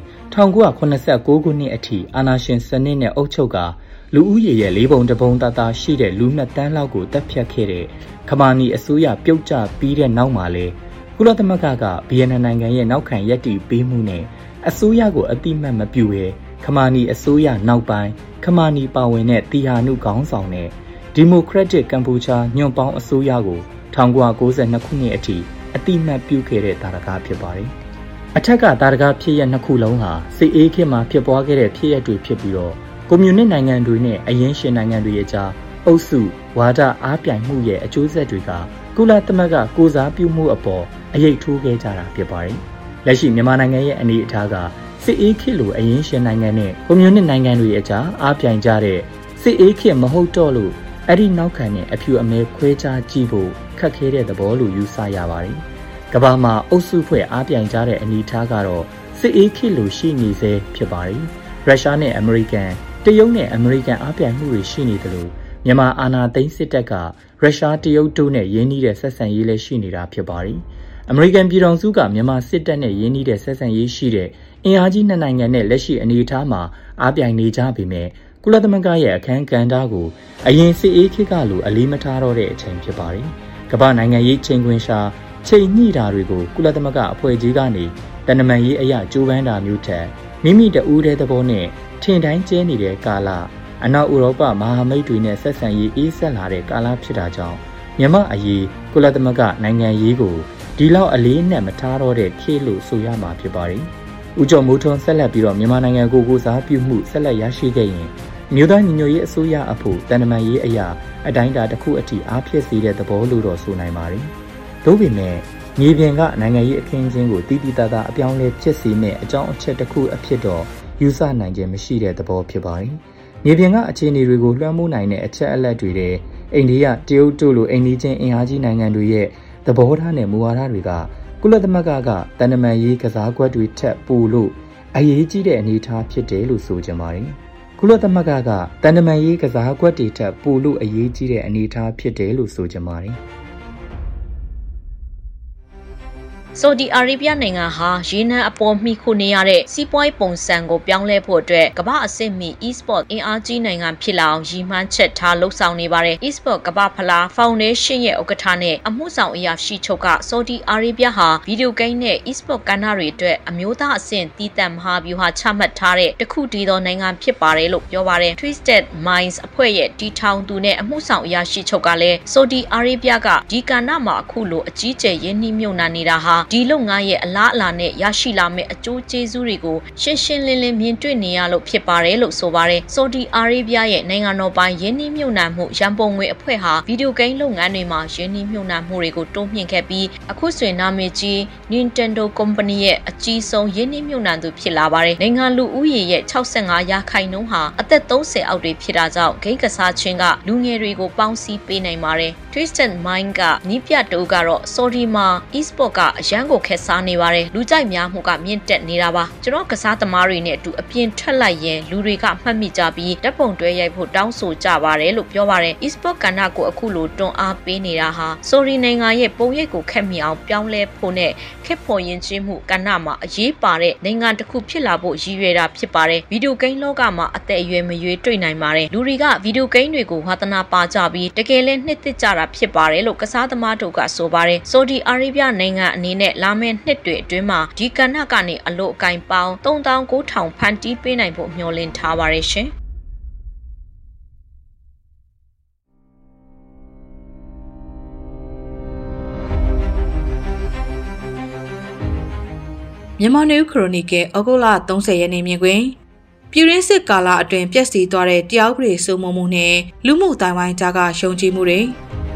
1989ခုနှစ်အထိအာဏာရှင်စနစ်နဲ့အုပ်ချုပ်ကလူဦးရေရဲ့၄ပုံတစ်ပုံသာရှိတဲ့လူ2တန်းလောက်ကိုတပ်ဖြတ်ခဲ့တဲ့ခမာနီအစိုးရပြုတ်ကျပြီးတဲ့နောက်မှာလေကုလသမဂ္ဂကဗီယက်နမ်နိုင်ငံရဲ့နောက်ခံရည်တည်ပေးမှုနဲ့အစိုးရကိုအတိမတ်မပြုဘဲခမာနီအစိုးရနောက်ပိုင်းခမာနီပါဝင်တဲ့တီဟာနုခေါင်းဆောင်တဲ့ဒီမိုကရက်တစ်ကမ်ပူချာညွန့်ပေါင်းအစိုးရကို1992ခုနှစ်အထိအတိမတ်ပြုခဲ့တဲ့တာရကဖြစ်ပါတယ်အထက်ကတာရကဖြစ်ရ2ခုလုံးဟာစစ်အေးခေတ်မှာဖြစ်ပွားခဲ့တဲ့ဖြစ်ရပ်တွေဖြစ်ပြီးတော့ကွန်မြူနစ်နိုင်ငံတွေနဲ့အရင်းရှင်နိုင်ငံတွေအကြားအုပ်စုဝါဒအားပြိုင်မှုရဲ့အကျိုးဆက်တွေကကုလသမဂ္ဂကိုစားပြုမှုအပေါ်အရေးထိုးခဲ့ကြတာဖြစ်ပါတယ်။လက်ရှိမြန်မာနိုင်ငံရဲ့အနေအထားကစစ်အေးခေတ်လိုအရင်းရှင်နိုင်ငံနဲ့ကွန်မြူနစ်နိုင်ငံတွေအကြားအားပြိုင်ကြတဲ့စစ်အေးခေတ်မဟုတ်တော့လို့အဲ့ဒီနောက်ခံနဲ့အဖြူအမဲခွဲခြားကြည့်ဖို့ခက်ခဲတဲ့သဘောလို့ယူဆရပါတယ်။ကမ္ဘာမှာအုပ်စုဖွဲ့အားပြိုင်ကြတဲ့အနေအထားကတော့စစ်အေးခေတ်လိုရှိနေစေဖြစ်ပါတယ်။ရုရှားနဲ့အမေရိကန်တရုတ်နဲ့အမေရိကန်အားပြိုင်မှုတွေရှိနေတယ်လို့မြန်မာအာဏာသိမ်းစစ်တပ်ကရုရှားတရုတ်တို့နဲ့ရင်းနှီးတဲ့ဆက်ဆံရေးလည်းရှိနေတာဖြစ်ပါတယ်။အမေရိကန်ပြည်ထောင်စုကမြန်မာစစ်တပ်နဲ့ရင်းနှီးတဲ့ဆက်ဆံရေးရှိတဲ့အင်အားကြီးနှစ်နိုင်ငံနဲ့လက်ရှိအနေအထားမှာအားပြိုင်နေကြပေမဲ့ကုလသမဂ္ဂရဲ့အခမ်းကဏ္ဍကိုအရင်စစ်အေးခေတ်ကလိုအလေးမထားတော့တဲ့အချိန်ဖြစ်ပါတယ်။ကမ္ဘာနိုင်ငံရေးချိန်ခွင်ရှာချိန်ညှိတာတွေကိုကုလသမဂ္ဂအဖွဲ့ကြီးကနေတနမန်ရေးအရာကြိုးပမ်းတာမျိုးထက်မိမိတဦးတည်းသဘောနဲ့ထင်တိုင်းကျဲနေတဲ့ကာလအနောက်ဥရောပမဟာမိတ်တွေနဲ့ဆက်ဆံရေးအေးဆက်လာတဲ့ကာလဖြစ်တာကြောင့်မြန်မာအရေးကုလသမဂ္ဂနိုင်ငံရေးကိုဒီလောက်အလေးနဲ့မထားတော့တဲ့ခေတ်လို့ဆိုရမှာဖြစ်ပါတယ်။ဦးကျော်မိုးထွန်းဆက်လက်ပြီးတော့မြန်မာနိုင်ငံကိုကိုစားပြုမှုဆက်လက်ရရှိခဲ့ရင်မြို့သားညီညွတ်ရေးအစိုးရအဖို့တန်တမာရေးအရာအတိုင်းအတာတစ်ခုအထိအားဖြစ်စေတဲ့သဘောလို့တော့ဆိုနိုင်ပါတယ်။သို့ပေမဲ့မြေပြင်ကနိုင်ငံရေးအခင်းအကျင်းကိုတည်တည်တသာအပြောင်းလဲဖြစ်စေမယ့်အကြောင်းအချက်တစ်ခုအဖြစ်တော့ယူဆနိုင်ခြင်းမရှိတဲ့သဘောဖြစ်ပါတယ်။မြေပြင်ကအခြေအနေတွေကိုလွှမ်းမိုးနိုင်တဲ့အချက်အလက်တွေတဲ့အိန္ဒိယတရုတ်တို့လိုအိမ်နီးချင်းအင်အားကြီးနိုင်ငံတွေရဲ့သဘောထားနဲ့မူဝါဒတွေကကုလသမဂ္ဂကတန်တမာရေးကစားကွက်တွေထက်ပိုလို့အရေးကြီးတဲ့အနေအထားဖြစ်တယ်လို့ဆိုကြပါတယ်။ကုလသမဂ္ဂကတန်တမာရေးကစားကွက်တွေထက်ပိုလို့အရေးကြီးတဲ့အနေအထားဖြစ်တယ်လို့ဆိုကြပါတယ်။ဆော်ဒီအာရေဗျနိုင်ငံဟာရေနံအပေါ်မှီခိုနေရတဲ့စီးပွားရေးပုံစံကိုပြောင်းလဲဖို့အတွက်ကမ္ဘာအဆင့်မီ e-sport အင်အားကြီးနိုင်ငံဖြစ်လာအောင်ရည်မှန်းချက်ထားလှုပ်ဆောင်နေပါတယ်။ e-sport ကမ္ဘာဖလားဖောင်ဒေးရှင်းရဲ့ဥက္ကဋ္ဌနဲ့အမှုဆောင်အရာရှိချုပ်ကဆော်ဒီအာရေဗျဟာဗီဒီယိုဂိမ်းနဲ့ e-sport ကဏ္ဍတွေအတွက်အမျိုးသားအဆင့်တည်တံ့မဟာဗျူဟာချမှတ်ထားတဲ့တခုတည်းသောနိုင်ငံဖြစ်ပါတယ်လို့ပြောပါတယ်။ Twisted Minds အဖွဲ့ရဲ့တီထောင်သူနဲ့အမှုဆောင်အရာရှိချုပ်ကလည်းဆော်ဒီအာရေဗျကဒီကဏ္ဍမှာအခုလိုအကြီးကျယ်ရင်းနှီးမြှုပ်နှံနေတာဟာဒီလုပ်ငန်းရဲ့အလားအလာနဲ့ရရှိလာမယ့်အကျိုးကျေးဇူးတွေကိုရှင်းရှင်းလင်းလင်းမြင်တွေ့နေရလို့ဖြစ်ပါတယ်လို့ဆိုပါတယ်။ဆော်ဒီအာရေဗျရဲ့နိုင်ငံတော်ပိုင်ယင်းနှိမ့်မြုပ်နှံမှုရန်ပုံငွေအဖွဲ့ဟာဗီဒီယိုဂိမ်းလုပ်ငန်းတွေမှာယင်းနှိမ့်မြုပ်နှံမှုတွေကိုတိုးမြှင့်ခဲ့ပြီးအခုဆိုရင်နာမည်ကြီး Nintendo Company ရဲ့အကြီးဆုံးယင်းနှိမ့်မြုပ်နှံသူဖြစ်လာပါတယ်။နိုင်ငံလူဦးရေရဲ့65%ဟာအသက်30အောက်တွေဖြစ်တာကြောင့်ဂိမ်းကစားခြင်းကလူငယ်တွေကိုပေါင်းစည်းပေးနိုင်ပါတယ်။ Twisted Mind ကနီးပြတိုးကတော့ဆော်ဒီမှာ e-sport ကအရန်ကိုခက်စားနေပါတယ်လူကြိုက်များမှုကမြင့်တက်နေတာပါကျွန်တော်ကစားသမားတွေနဲ့အတူအပြင်ထွက်လိုက်ရင်လူတွေကမှတ်မိကြပြီးဓာတ်ပုံတွဲရိုက်ဖို့တောင်းဆိုကြပါတယ်လို့ပြောပါတယ် e-sport ကဏ္ဍကိုအခုလိုတွန်းအားပေးနေတာဟာဆိုရီနိုင်ငံရဲ့ပုံရိပ်ကိုခက်မိအောင်ပြောင်းလဲဖို့နဲ့ခက်ဖို့ယဉ်ကျေးမှုကဏ္ဍမှာအရေးပါတဲ့နိုင်ငံတစ်ခုဖြစ်လာဖို့ရည်ရွယ်တာဖြစ်ပါတယ်ဗီဒီယိုဂိမ်းလောကမှာအသက်အရွယ်မရွေးတွေ့နိုင်ပါတယ်လူတွေကဗီဒီယိုဂိမ်းတွေကိုဝါသနာပါကြပြီးတကယ်လည်းနှစ်သက်ကြတာဖြစ်ပါတယ်လို့ကစားသမားတို့ကဆိုပါတယ်ဆော်ဒီအာရေဗျနိုင်ငံအနေနဲ့လာမယ့်နှစ်တွေအတွင်းမှာဒီကဏ္ဍကနေအလို့အကင်ပေါင်း39,000ဖန်တီးပေးနိုင်ဖို့မျှော်လင့်ထားပါတယ်ရှင်မြန်မာနယူးခရိုနီကယ်ဩဂုတ်လ30ရက်နေ့မြင်ကွင်းပြည်ရင်းစစ်ကာလအတွင်းပျက်စီးသွားတဲ့တရားဥပဒေစိုးမိုးမှုနဲ့လူမှုတိုင်းဝိုင်းကြားကရှုံချမှုတွေ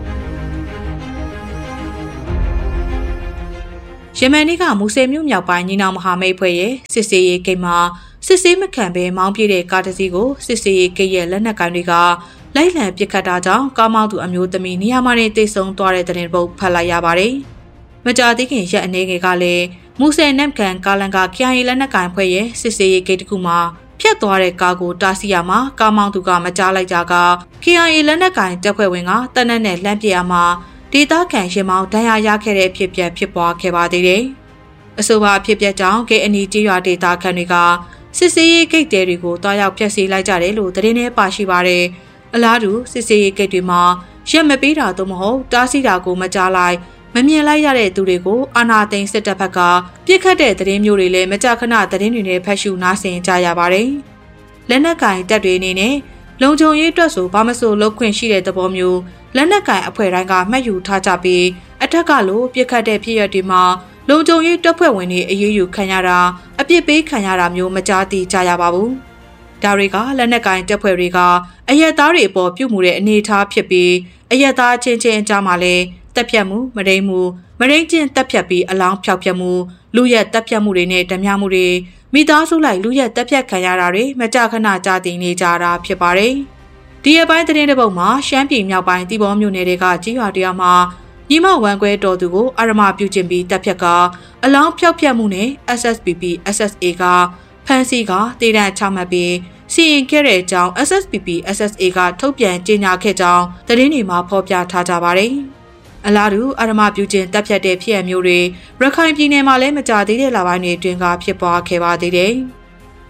ယမန်နေ့ကမူဆယ်မြို့မြောက်ပိုင်းညီနောင်မဟာမိတ်ဖွဲ့ရဲ့စစ်စေးရေးဂိတ်မှာစစ်စေးမခံဘဲမောင်းပြေးတဲ့ကားတစ်စီးကိုစစ်စေးရေးဂိတ်ရဲ့လက်နက်ကိုင်တွေကလိုက်လံပစ်ခတ်တာကြောင့်ကားမောင်းသူအမျိုးသမီးနေရာမှာနေတိတ်ဆုံးသွားတဲ့တဲ့တင်ပုတ်ဖတ်လိုက်ရပါတယ်။မကြာသေးခင်ရက်အနေငယ်ကလည်းမူဆယ်နမ်ကန်ကာလန်ကခရိုင်လက်နက်ကိုင်ဖွဲ့ရဲ့စစ်စေးရေးဂိတ်တစ်ခုမှာဖြတ်သွားတဲ့ကားကိုတားဆီးရမှာကားမောင်းသူကမကြားလိုက်ကြက KIA လက်နက်ကိုင်တပ်ဖွဲ့ဝင်ကတနက်နဲ့လှမ်းပစ်ရမှာဒေသခံရင်မောင်းဒဏ်ရာရခဲ့တဲ့ဖြစ်ပျက်ဖြစ်ပွားခဲ့ပါသေးတယ်။အဆိုပါဖြစ်ပျက်ကြောင့် KNI ကျေးရွာဒေသခံတွေကစစ်စေးရေးဂိတ်တွေကိုတွားရောက်ဖျက်ဆီးလိုက်ကြတယ်လို့သတင်းထဲပါရှိပါတယ်။အလားတူစစ်စေးရေးဂိတ်တွေမှာရက်မပေးတာသို့မဟုတ်တားဆီးတာကိုမကြားလိုက်မမြင်လိုက်ရတဲ့သူတွေကိုအာဏာသိမ်းစစ်တပ်ဘက်ကပြစ်ခတ်တဲ့သတင်းမျိုးတွေလည်းမကြာခဏသတင်းတွေနဲ့ဖတ်ရှုနားဆင်ကြရပါတယ်။လက်နက်ကင်တပ်တွေအနေနဲ့လုံခြုံရေးအတွက်ဆိုဘာမဆိုလုပ်ခွင့်ရှိတဲ့သဘောမျိုးလက်နက်ကင်အဖွဲ့တိုင်းကမှတ်ယူထားကြပြီးအထက်ကလိုပြစ်ခတ်တဲ့ဖြစ်ရပ်တွေမှာလုံခြုံရေးတပ်ဖွဲ့ဝင်တွေအရေးယူခံရတာအပြစ်ပေးခံရတာမျိုးမကြားသိကြရပါဘူး။ဒါတွေကလက်နက်ကင်တပ်ဖွဲ့တွေကအရက်သားတွေအပေါ်ပြုမှုတဲ့အနေအထားဖြစ်ပြီးအရက်သားချင်းချင်းအကြားမှာလည်းတပ်ဖြတ်မှုမရိမ့်မှုမရိမ့်ချင်းတပ်ဖြတ်ပြီးအလောင်းဖျောက်ဖျက်မှုလူရက်တပ်ဖြတ်မှုတွေနဲ့ဓမြမှုတွေမိသားစုလိုက်လူရက်တပ်ဖြတ်ခံရတာတွေမကြာခဏကြားသိနေကြတာဖြစ်ပါတယ်။ဒီအပိုင်းသတင်းတစ်ပုဒ်မှာရှမ်းပြည်မြောက်ပိုင်းတီဘောမြို့နယ်တွေကကြီးရွာတရားမှာညီမဝမ်ခွဲတော်သူကိုအာရမပြုကျင့်ပြီးတပ်ဖြတ်ကအလောင်းဖျောက်ဖျက်မှုနဲ့ SSPP SSA ကဖမ်းဆီးကတေတံချမှတ်ပြီးစီရင်ခဲ့တဲ့အကြောင်း SSPP SSA ကထုတ်ပြန်ကြေညာခဲ့ကြောင်းသတင်းတွေမှာဖော်ပြထားကြပါတယ်။အလားတူအာရမပြုကျင့်တပ်ဖြတ်တဲ့ဖြစ်အမျိုးတွေရခိုင်ပြည်နယ်မှာလည်းမကြသေးတဲ့လပိုင်းတွေအတွင်းကဖြစ်ပွားခဲ့ပါသေးတယ်။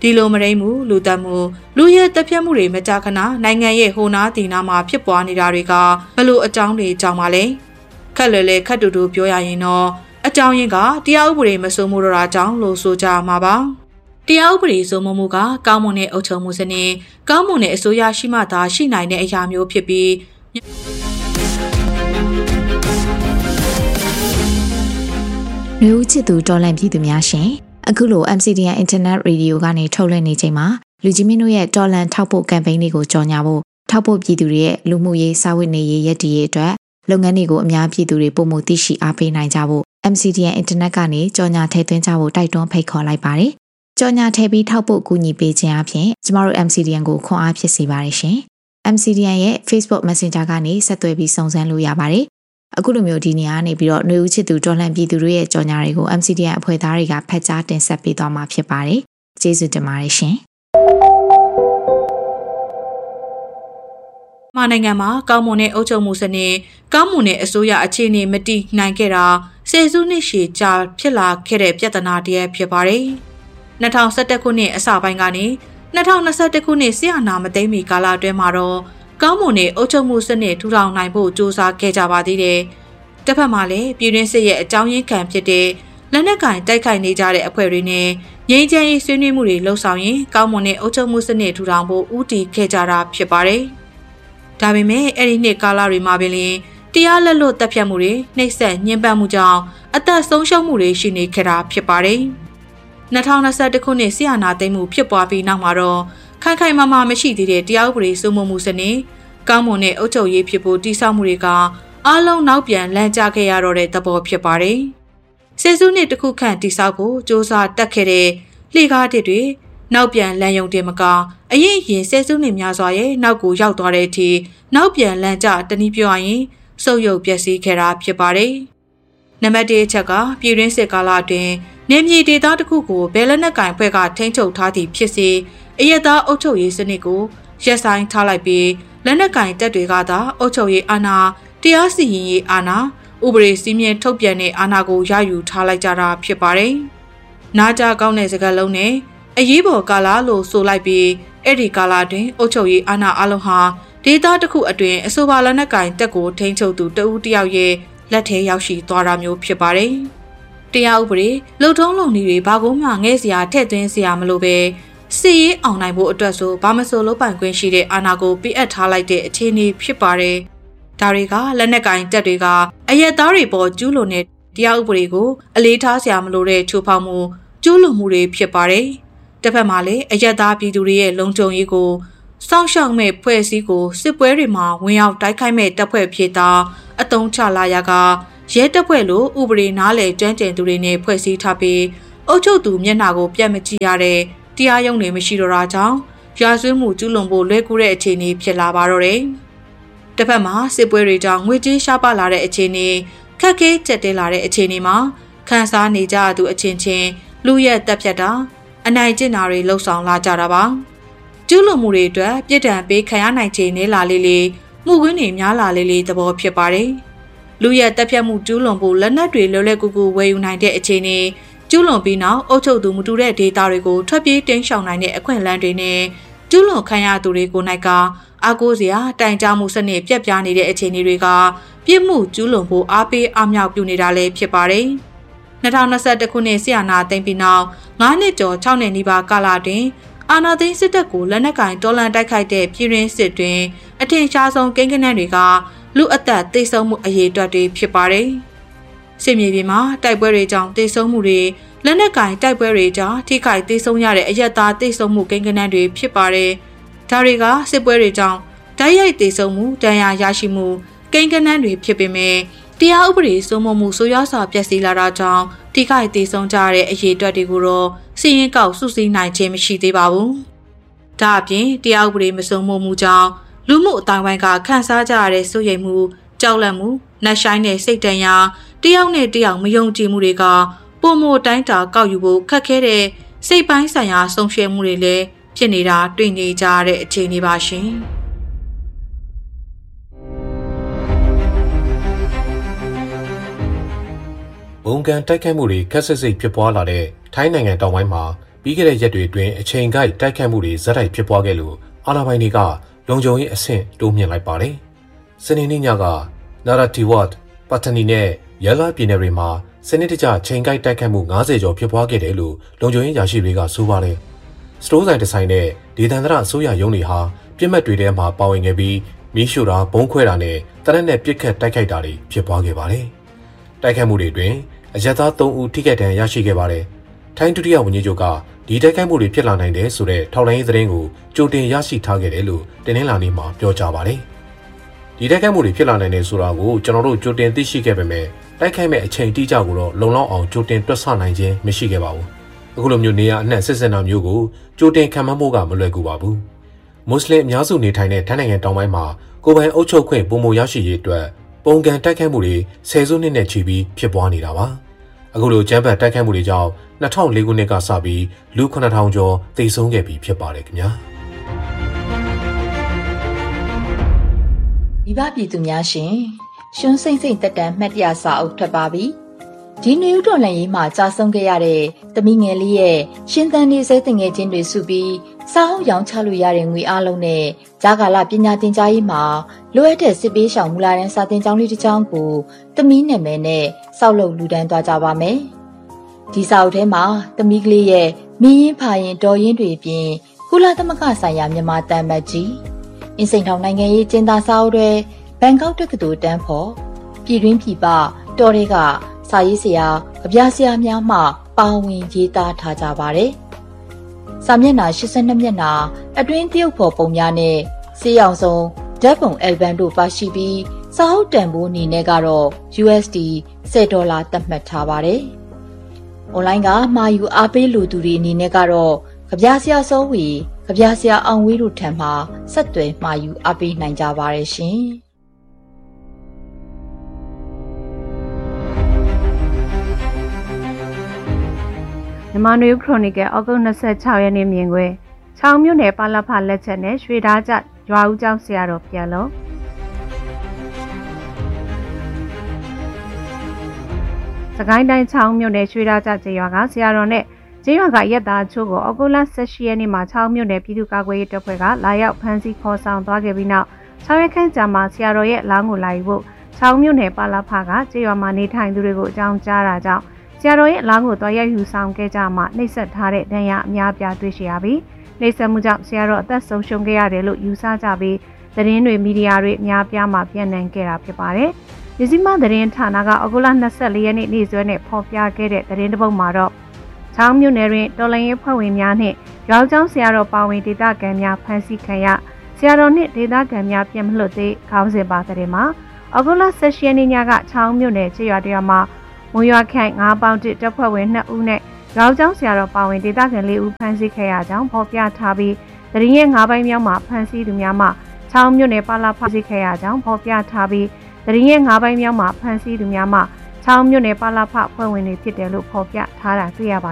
ဒီလိုမရိမှုလူတက်မှုလူရဲ့တပ်ဖြတ်မှုတွေမကြာခဏနိုင်ငံရဲ့ဟိုနာတီနာမှာဖြစ်ပွားနေတာတွေကဘလို့အကြောင်းတွေကြောင့်ပါလဲခက်လွယ်လေခက်တူတူပြောရရင်တော့အကြောင်းရင်းကတရားဥပဒေမစိုးမိုးတော့တာကြောင့်လို့ဆိုကြမှာပါတရားဥပဒေစိုးမိုးမှုကကောင်းမွန်တဲ့အုပ်ချုပ်မှုစနစ်ကောင်းမွန်တဲ့အစိုးရရှိမှသာရှိနိုင်တဲ့အရာမျိုးဖြစ်ပြီးလူဦးချစ်သူတော်လှန်ပြည်သူများရှင်အခုလို MCDN Internet Radio ကနေထုတ်လွှင့်နေချိန်မှာလူကြီးမင်းတို့ရဲ့တော်လှန်ထောက်ပို့ကမ်ပိန်းလေးကိုကြော်ညာဖို့ထောက်ပို့ပြည်သူတွေရဲ့လူမှုရေးစာဝတ်နေရေးရည်တည်ရေးအတွက်လုပ်ငန်းတွေကိုအများပြည်သူတွေပုံမှုသိရှိအားပေးနိုင်ကြဖို့ MCDN Internet ကနေကြော်ညာထည့်သွင်းကြဖို့တိုက်တွန်းဖိတ်ခေါ်လိုက်ပါတယ်။ကြော်ညာထည့်ပြီးထောက်ပို့ကူညီပေးခြင်းအပြင်ကျမတို့ MCDN ကိုခွန်အားဖြစ်စေပါတယ်ရှင်။ MCDN ရဲ့ Facebook Messenger ကနေဆက်သွယ်ပြီးစုံစမ်းလို့ရပါတယ်။အခုလိုမျိုးဒီနေရာနေပြီးတော့ຫນွေဦးချစ်သူတော်လှန်ပြည်သူတွေရဲ့ကြော်ညာတွေကို MCDN အဖွဲ့သားတွေကဖတ်ကြားတင်ဆက်ပေးသွားမှာဖြစ်ပါတယ်။ကျေးဇူးတင်ပါတယ်ရှင်။မြန်မာနိုင်ငံမှာကောင်းမွန်တဲ့အုပ်ချုပ်မှုစနစ်ကောင်းမွန်တဲ့အစိုးရအခြေအနေမတည်နိုင်ခဲ့တာဆယ်စုနှစ်ရှည်ကြာဖြစ်လာခဲ့တဲ့ပြဿနာတည်းဖြစ်ပါတယ်။2011ခုနှစ်အစပိုင်းကနေ2021ခုနှစ်ဆီယနာမသိမ်းမီကာလအတွင်းမှာတော့ကောင်းမွန်တဲ့အုပ်ချုပ်မှုစနစ်ထူထောင်နိုင်ဖို့စ조사ခဲ့ကြပါသေးတယ်။တစ်ဖက်မှာလည်းပြည်တွင်းစစ်ရဲ့အကြောင်းရင်းခံဖြစ်တဲ့လက်နက်ကင်တိုက်ခိုက်နေကြတဲ့အဖွဲ့တွေနဲ့ငြိမ်းချမ်းရေးဆွေးနွေးမှုတွေလှုပ်ဆောင်ရင်ကောင်းမွန်တဲ့အုပ်ချုပ်မှုစနစ်ထူထောင်ဖို့ဦးတည်ခဲ့ကြတာဖြစ်ပါတယ်။ဒါပေမဲ့အဲ့ဒီနှစ်ကာလတွေမှာပင်တရားလက်လွတ်တပ်ဖြတ်မှုတွေနှိပ်စက်ညှဉ်းပန်းမှုကြောင့်အသက်ဆုံးရှုံးမှုတွေရှိနေခဲ့တာဖြစ်ပါတယ်။2021ခုနှစ်ဆီယနာသိမ်းမှုဖြစ်ပွားပြီးနောက်မှာတော့ခိုင်ခိုင်မာမာမရှိသေးတဲ့တရားဥပဒေစိုးမိုးမှုစနစ်ကောင်းမွန်တဲ့အုပ်ချုပ်ရေးဖြစ်ဖို့တည်ဆောက်မှုတွေကအားလုံးနောက်ပြန်လမ်းကျခဲ့ရတော့တဲ့သဘောဖြစ်ပါတယ်။ဆယ်စုနှစ်တစ်ခုခန့်တည်ဆောက်ဖို့စ조사တက်ခဲ့တဲ့လှေကားတစ်တွေနောက်ပြန်လမ်းယုံတင်မကအရင်ဆယ်စုနှစ်များစွာရဲ့နောက်ကိုရောက်သွားတဲ့အထိနောက်ပြန်လမ်းကျတနည်းပြောရရင်စုပ်ယုပ်ပျက်စီးခဲ့တာဖြစ်ပါတယ်။နံပါတ်1အချက်ကပြည်တွင်းစစ်ကာလအတွင်းနေမြေဒေသတစ်ခုကိုဘယ်လက်နက်ကင်ဖွဲ့ကထိန်းချုပ်ထားသည့်ဖြစ်စေအရက်သားအုပ်ချုပ်ရေးစနစ်ကိုရပ်ဆိုင်းထားလိုက်ပြီးလက်နက်ကင်တပ်တွေကသာအုပ်ချုပ်ရေးအာဏာတရားစီရင်ရေးအာဏာဥပဒေစည်းမျဉ်းထုတ်ပြန်တဲ့အာဏာကိုရယူထားလိုက်ကြတာဖြစ်ပါတယ်။နားကြကောင်းတဲ့စကားလုံးနဲ့အရေးပေါ်ကာလလို့ဆိုလိုက်ပြီးအဲ့ဒီကာလတွင်အုပ်ချုပ်ရေးအာဏာအလုံးဟာဒေသတစ်ခုအတွင်းအဆိုပါလက်နက်ကင်တပ်ကိုထိန်းချုပ်သူတဦးတယောက်ရဲ့လက်ထဲရောက်ရှိသွားတာမျိုးဖြစ်ပါတယ်။တရားဥပဒေလုံထုံးလုံနည်းတွေဘာကိုမှငဲ့စရာထည့်သွင်းစရာမလိုပဲစစ်ရေးအောင်နိုင်ဖို့အတွက်ဆိုဘာမဆိုလုပ်ပိုင်ခွင့်ရှိတဲ့အာဏာကိုပြည့်အပ်ထားလိုက်တဲ့အခြေအနေဖြစ်ပါတယ်။ဒါတွေကလက်နက်ကင်တပ်တွေကအရက်သားတွေပေါ်ကျူးလွန်တဲ့တရားဥပဒေကိုအလေးထားစရာမလိုတဲ့ချိုးဖောက်မှုကျူးလွန်မှုတွေဖြစ်ပါတယ်။တစ်ဖက်မှာလည်းအရက်သားပြည်သူတွေရဲ့လုံခြုံရေးကိုစောင့်ရှောက်မဲ့ဖွဲ့စည်းကိုစစ်ပွဲတွေမှာဝင်ရောက်တိုက်ခိုက်မဲ့တပ်ဖွဲ့ဖြစ်တာအတုံးချလာရကရဲတပ်ဖွဲ့လိုဥပဒေနားလေကျွမ်းကျင်သူတွေနဲ့ဖွဲ့စည်းထားပြီးအုပ်ချုပ်သူမျက်နှာကိုပြတ်မကြည့်ရတဲ့တရားရုံးတွေမရှိတော့တာကြောင့်ရာဇဝတ်မှုကျူးလွန်ဖို့လွယ်ကူတဲ့အခြေအနေဖြစ်လာပါတော့တယ်။တစ်ဖက်မှာစစ်ပွဲတွေကြောင့်ငွေကြေးရှားပါလာတဲ့အခြေအနေခက်ခဲကျက်တဲလာတဲ့အခြေအနေမှာခန်းစားနေကြသူအချင်းချင်းလူရက်တက်ဖြတ်တာအနိုင်ကျင့်တာတွေလှုပ်ဆောင်လာကြတာပါ။ကျူးလွန်မှုတွေအတွက်ပြစ်ဒဏ်ပေးခံရနိုင်ခြေနည်းလာလေးမှုကွင်းတွေများလာလေးသဘောဖြစ်ပါတယ်။လူရက်တက်ဖြတ်မှုကျူးလွန်ဖို့လက်နက်တွေလွယ်လွယ်ကူကူဝယ်ယူနိုင်တဲ့အခြေအနေကျူးလွန်ပြီးနောက်အုပ်ချုပ်သူမတူတဲ့ဒေတာတွေကိုထွက်ပြေးတင်းရှောင်နိုင်တဲ့အခွင့်အလမ်းတွေနဲ့ကျူးလွန်ခံရသူတွေကိုနိုင်ကအားကိုးစရာတိုင်ကြားမှုစနစ်ပြက်ပြားနေတဲ့အခြေအနေတွေကပြစ်မှုကျူးလွန်ဖို့အားပေးအားမြောက်ပြုနေတာလည်းဖြစ်ပါတယ်။2021ခုနှစ်ဆီယနာသိမ်းပြီးနောက်9နှစ်ကျော်6နှစ်နီးပါးကာလတွင်အာဏာသိမ်းစစ်တပ်ကိုလက်နက်ကင်တော်လှန်တိုက်ခိုက်တဲ့ပြည်တွင်းစစ်တွင်အထင်ရှားဆုံးကိန်းဂဏန်းတွေကလူအသက်သေဆုံးမှုအရေးအတွက်တွေဖြစ်ပါတယ်။စစ်မြေပြင်မှာတိုက်ပွဲတွေကြောင့်သေဆုံးမှုတွေလက်နက်ကင်တိုက်ပွဲတွေကြောင့်ထိခိုက်သေဆုံးရတဲ့အရက်သားသေဆုံးမှုကိန်းဂဏန်းတွေဖြစ်ပါတယ်။ဒါတွေကစစ်ပွဲတွေကြောင့်တိုက်ရိုက်သေဆုံးမှုဒဏ်ရာရရှိမှုကိန်းဂဏန်းတွေဖြစ်ပေမဲ့တရားဥပဒေစိုးမိုးမှုဆိုးရွားစွာပျက်စီးလာတာကြောင့်ထိခိုက်သေဆုံးကြတဲ့အရေးအတွက်တွေကိုတော့စီရင်ကောက်စုစည်းနိုင်ခြင်းမရှိသေးပါဘူး။ဒါအပြင်တရားဥပဒေမစိုးမိုးမှုကြောင့်လူမှုအတိုင်းဝိုင်းကခန်းစားကြရတဲ့စိုးရိမ်မှုကြောက်လန့်မှုနှက်ဆိုင်တဲ့စိတ်တန်ရာတယောက်နဲ့တယောက်မယုံကြည်မှုတွေကပုံမတိုင်းတာကောက်ယူဖို့ခက်ခဲတဲ့စိတ်ပိုင်းဆိုင်ရာဆုံးရှုံးမှုတွေလည်းဖြစ်နေတာတွေ့နေကြရတဲ့အခြေအနေပါရှင်။ဘုံကန်တိုက်ခိုက်မှုတွေခက်ဆစ်စိတ်ဖြစ်ပွားလာတဲ့ထိုင်းနိုင်ငံတောင်ပိုင်းမှာပြီးခဲ့တဲ့ရက်တွေအတွင်းအချိန်ကိုက်တိုက်ခတ်မှုတွေဇက်တိုက်ဖြစ်ပွားခဲ့လို့အာဏာပိုင်တွေကလုံခြုံရေးအဆင့်တိုးမြှင့်လိုက်ပါတယ်။စနေနေ့ညကနာရာတီဝတ်ပတ်တနီနဲ့ရဲလာပြည်နယ်တွေမှာစနစ်တကျချိန်ကိုက်တိုက်ခတ်မှု90ကျော်ဖြစ်ပွားခဲ့တယ်လို့လုံခြုံရေးရာရှိတွေကဆိုပါတယ်။စတိုးဆိုင်တစ်ဆိုင်နဲ့ဒေသန္တရအစိုးရရုံးတွေဟာပြစ်မှတ်တွေထဲမှာပါဝင်ခဲ့ပြီးမီးရှို့တာဘုံခွဲတာနဲ့တရက်နဲ့ပစ်ခတ်တိုက်ခိုက်တာတွေဖြစ်ပွားခဲ့ပါတယ်။တိုက်ခိုက်မှုတွေအတွင်းအရက်သား3ဦးထိခိုက်ဒဏ်ရာရရှိခဲ့ပါတယ်။ထိုင်းဒုတိယဝန်ကြီးချုပ်ကဒီတိုက်ခိုက်မှုတွေဖြစ်လာနိုင်တယ်ဆိုတဲ့ထောက်လှမ်းရေးသတင်းကိုကြိုတင်ရရှိထားခဲ့တယ်လို့တင်းနှင်းလာနေမှာပြောကြားပါတယ်။ဒီတိုက်ခိုက်မှုတွေဖြစ်လာနိုင်တယ်ဆိုတာကိုကျွန်တော်တို့ကြိုတင်သိရှိခဲ့ပေမဲ့တိုက်ခိုက်မဲ့အချိန်တိကျကိုတော့လုံလောက်အောင်ကြိုတင်တွက်ဆနိုင်ခြင်းမရှိခဲ့ပါဘူး။အခုလိုမျိုးနေရာအနှံ့စစ်စင်တာမျိုးကိုကြိုတင်ခံမှန်းဖို့ကမလွယ်ကူပါဘူး။မွတ်စလင်အများစုနေထိုင်တဲ့ထိုင်းနိုင်ငံတောင်ပိုင်းမှာကိုယ်ပိုင်အုပ်ချုပ်ခွင့်ပုံမရရှိရေးအတွက်ပုံကန်တိုက်ခိုက်မှုတွေဆယ်စုနှစ်နဲ့ချီပြီးဖြစ်ပွားနေတာပါ။အခုလိုကျန်းဖတ်တိုက်ခိုက်မှုတွေကြောင့်2004ခုနှစ်ကစပြီးလူ9000ကျော်သေဆုံးခဲ့ပြီးဖြစ်ပါတယ်ခင်ဗျာ။မိဘပြည်သူများရှင်ရှွန်းစိမ့်စိမ့်တက်တန်းမှတ်တရစာအုပ်ထွက်ပါပြီ။ဒီနယူးတော်လန်ရေးမှာကြာဆုံးခဲ့ရတဲ့သမီးငယ်လေးရဲ့ရှင်သန်နေစေတငယ်ချင်းတွေစုပြီးစာအုပ်ရောင်းချလို့ရတဲ့ငွေအားလုံးနဲ့ဂျာကာလပညာသင်ကြားရေးမှာလိုအပ်တဲ့စစ်ပေးရှောင်မူလာတန်းစာသင်ကျောင်းလေးတစ်ကျောင်းကိုသမီးနာမည်နဲ့စောက်လုပ်လူဒန်းသွားကြပါမယ်။ဒီစာအုပ်ထဲမှာသမီးကလေးရဲ့မင်းရင်ဖာရင်တော်ရင်တွေပြင်ကုလသမဂ္ဂဆိုင်ရာမြန်မာတန်မတ်ကြီးအင်းစိန်ထောင်နိုင်ငံရေးကျင်းသားစာအုပ်တွေဘန်ကောက်တက္ကသိုလ်တန်းဖို့ပြည်တွင်းပြည်ပတော်တွေကစာရေးဆရာအပြားဆရာများမှပါဝင်ရေးသားထားကြပါတယ်။စာမျက်နှာ82မျက်နှာအတွင်းတရုတ်ဖော်ပုံများနဲ့စေးအောင်ဆုံးဓာတ်ပုံအယ်ဘမ်တို့ပါရှိပြီးစာအုပ်တန်ဖိုးအနေနဲ့ကတော့ USD $10သတ်မှတ်ထားပါတယ်။ online ကမှာယူအားပေးလူသူတွေအနေနဲ့ကတော့ကြပြဆရာစောဝီကြပြဆရာအောင်ဝေးတို့ထံမှဆက်သွယ်မှာယူအားပေးနိုင်ကြပါရဲ့ရှင်။မြန်မာနယူးခရိုနီကယ်ဩဂုတ်26ရက်နေ့မြင်ကွယ်ချောင်းမြို့နယ်ပါလဖလက်ချက်နဲ့ရွှေဓာကျရွာဦးကျောင်းဆရာတော်ပြန်လို့စကိုင်းတိုင်းချောင်းမြို့နယ်ရွှေဓာကျကျေးရွာကဆရာတော်နဲ့ကျေးရွာကရက်သားချို့ကိုဩဂုတ်လ18ရက်နေ့မှာချောင်းမြို့နယ်ပြည်သူ့ကာကွယ်ရေးတပ်ဖွဲ့ကလာရောက်ဖမ်းဆီးခေါ်ဆောင်သွားခဲ့ပြီးနောက်6ရက်ခန့်ကြာမှဆရာတော်ရဲ့အလောင်းကိုလာယူဖို့ချောင်းမြို့နယ်ပါလဖကကျေးရွာမှာနေထိုင်သူတွေကိုအကြောင်းကြားတာကြောင့်ဆရာတော်ရဲ့အလောင်းကိုသွားရိုက်ယူဆောင်ခဲ့ကြမှနှိပ်စက်ထားတဲ့ဒဏ်ရာအများပြားတွေ့ရှိရပြီးနှိပ်စက်မှုကြောင့်ဆရာတော်အသက်ဆုံးရှုံးခဲ့ရတယ်လို့ယူဆကြပြီးသတင်းတွေမီဒီယာတွေအများပြားမှပြန့်နှံ့ခဲ့တာဖြစ်ပါတယ်။ဒီစီမသတင်းဌာနကဩဂုတ်လ24ရက်နေ့နေ့စွဲနဲ့ဖော်ပြခဲ့တဲ့သတင်းတစ်ပုဒ်မှာတော့ချောင်းမြို့နယ်တွင်တော်လှန်ရေးဖွဲ့ဝင်များနှင့်ရွာကျောင်းဆရာတော်ပါဝင်ဒေသခံများဖမ်းဆီးခံရဆရာတော်နှင့်ဒေသခံများပြန်မလွှတ်သေးခေါင်းစဉ်ပါတဲ့မှာဩဂုတ်လ18ရက်နေ့ညကချောင်းမြို့နယ်ကျေးရွာတရွာမှာမွန်ရွာခန့်9ပေါင်တစ်တပ်ဖွဲ့ဝင်2ဦးနဲ့ရောင်ကျောင်းဆရာတော်ပါဝင်ဒေသခံ4ဦးဖမ်းဆီးခဲ့ရကြောင်းဖော်ပြထားပြီးတရင်ရဲ့9ပိုင်းမြောက်မှာဖမ်းဆီးသူများမှချောင်းမြို့နယ်ပါလာဖမ်းဆီးခဲ့ရကြောင်းဖော်ပြထားပြီးတရင်ရဲ့9ပိုင်းမြောက်မှာဖမ်းဆီးသူများမှချောင်းမြို့နယ်ပါလာဖဖွဲ့ဝင်တွေဖြစ်တယ်လို့ဖော်ပြထားတာတွေ့ရပါ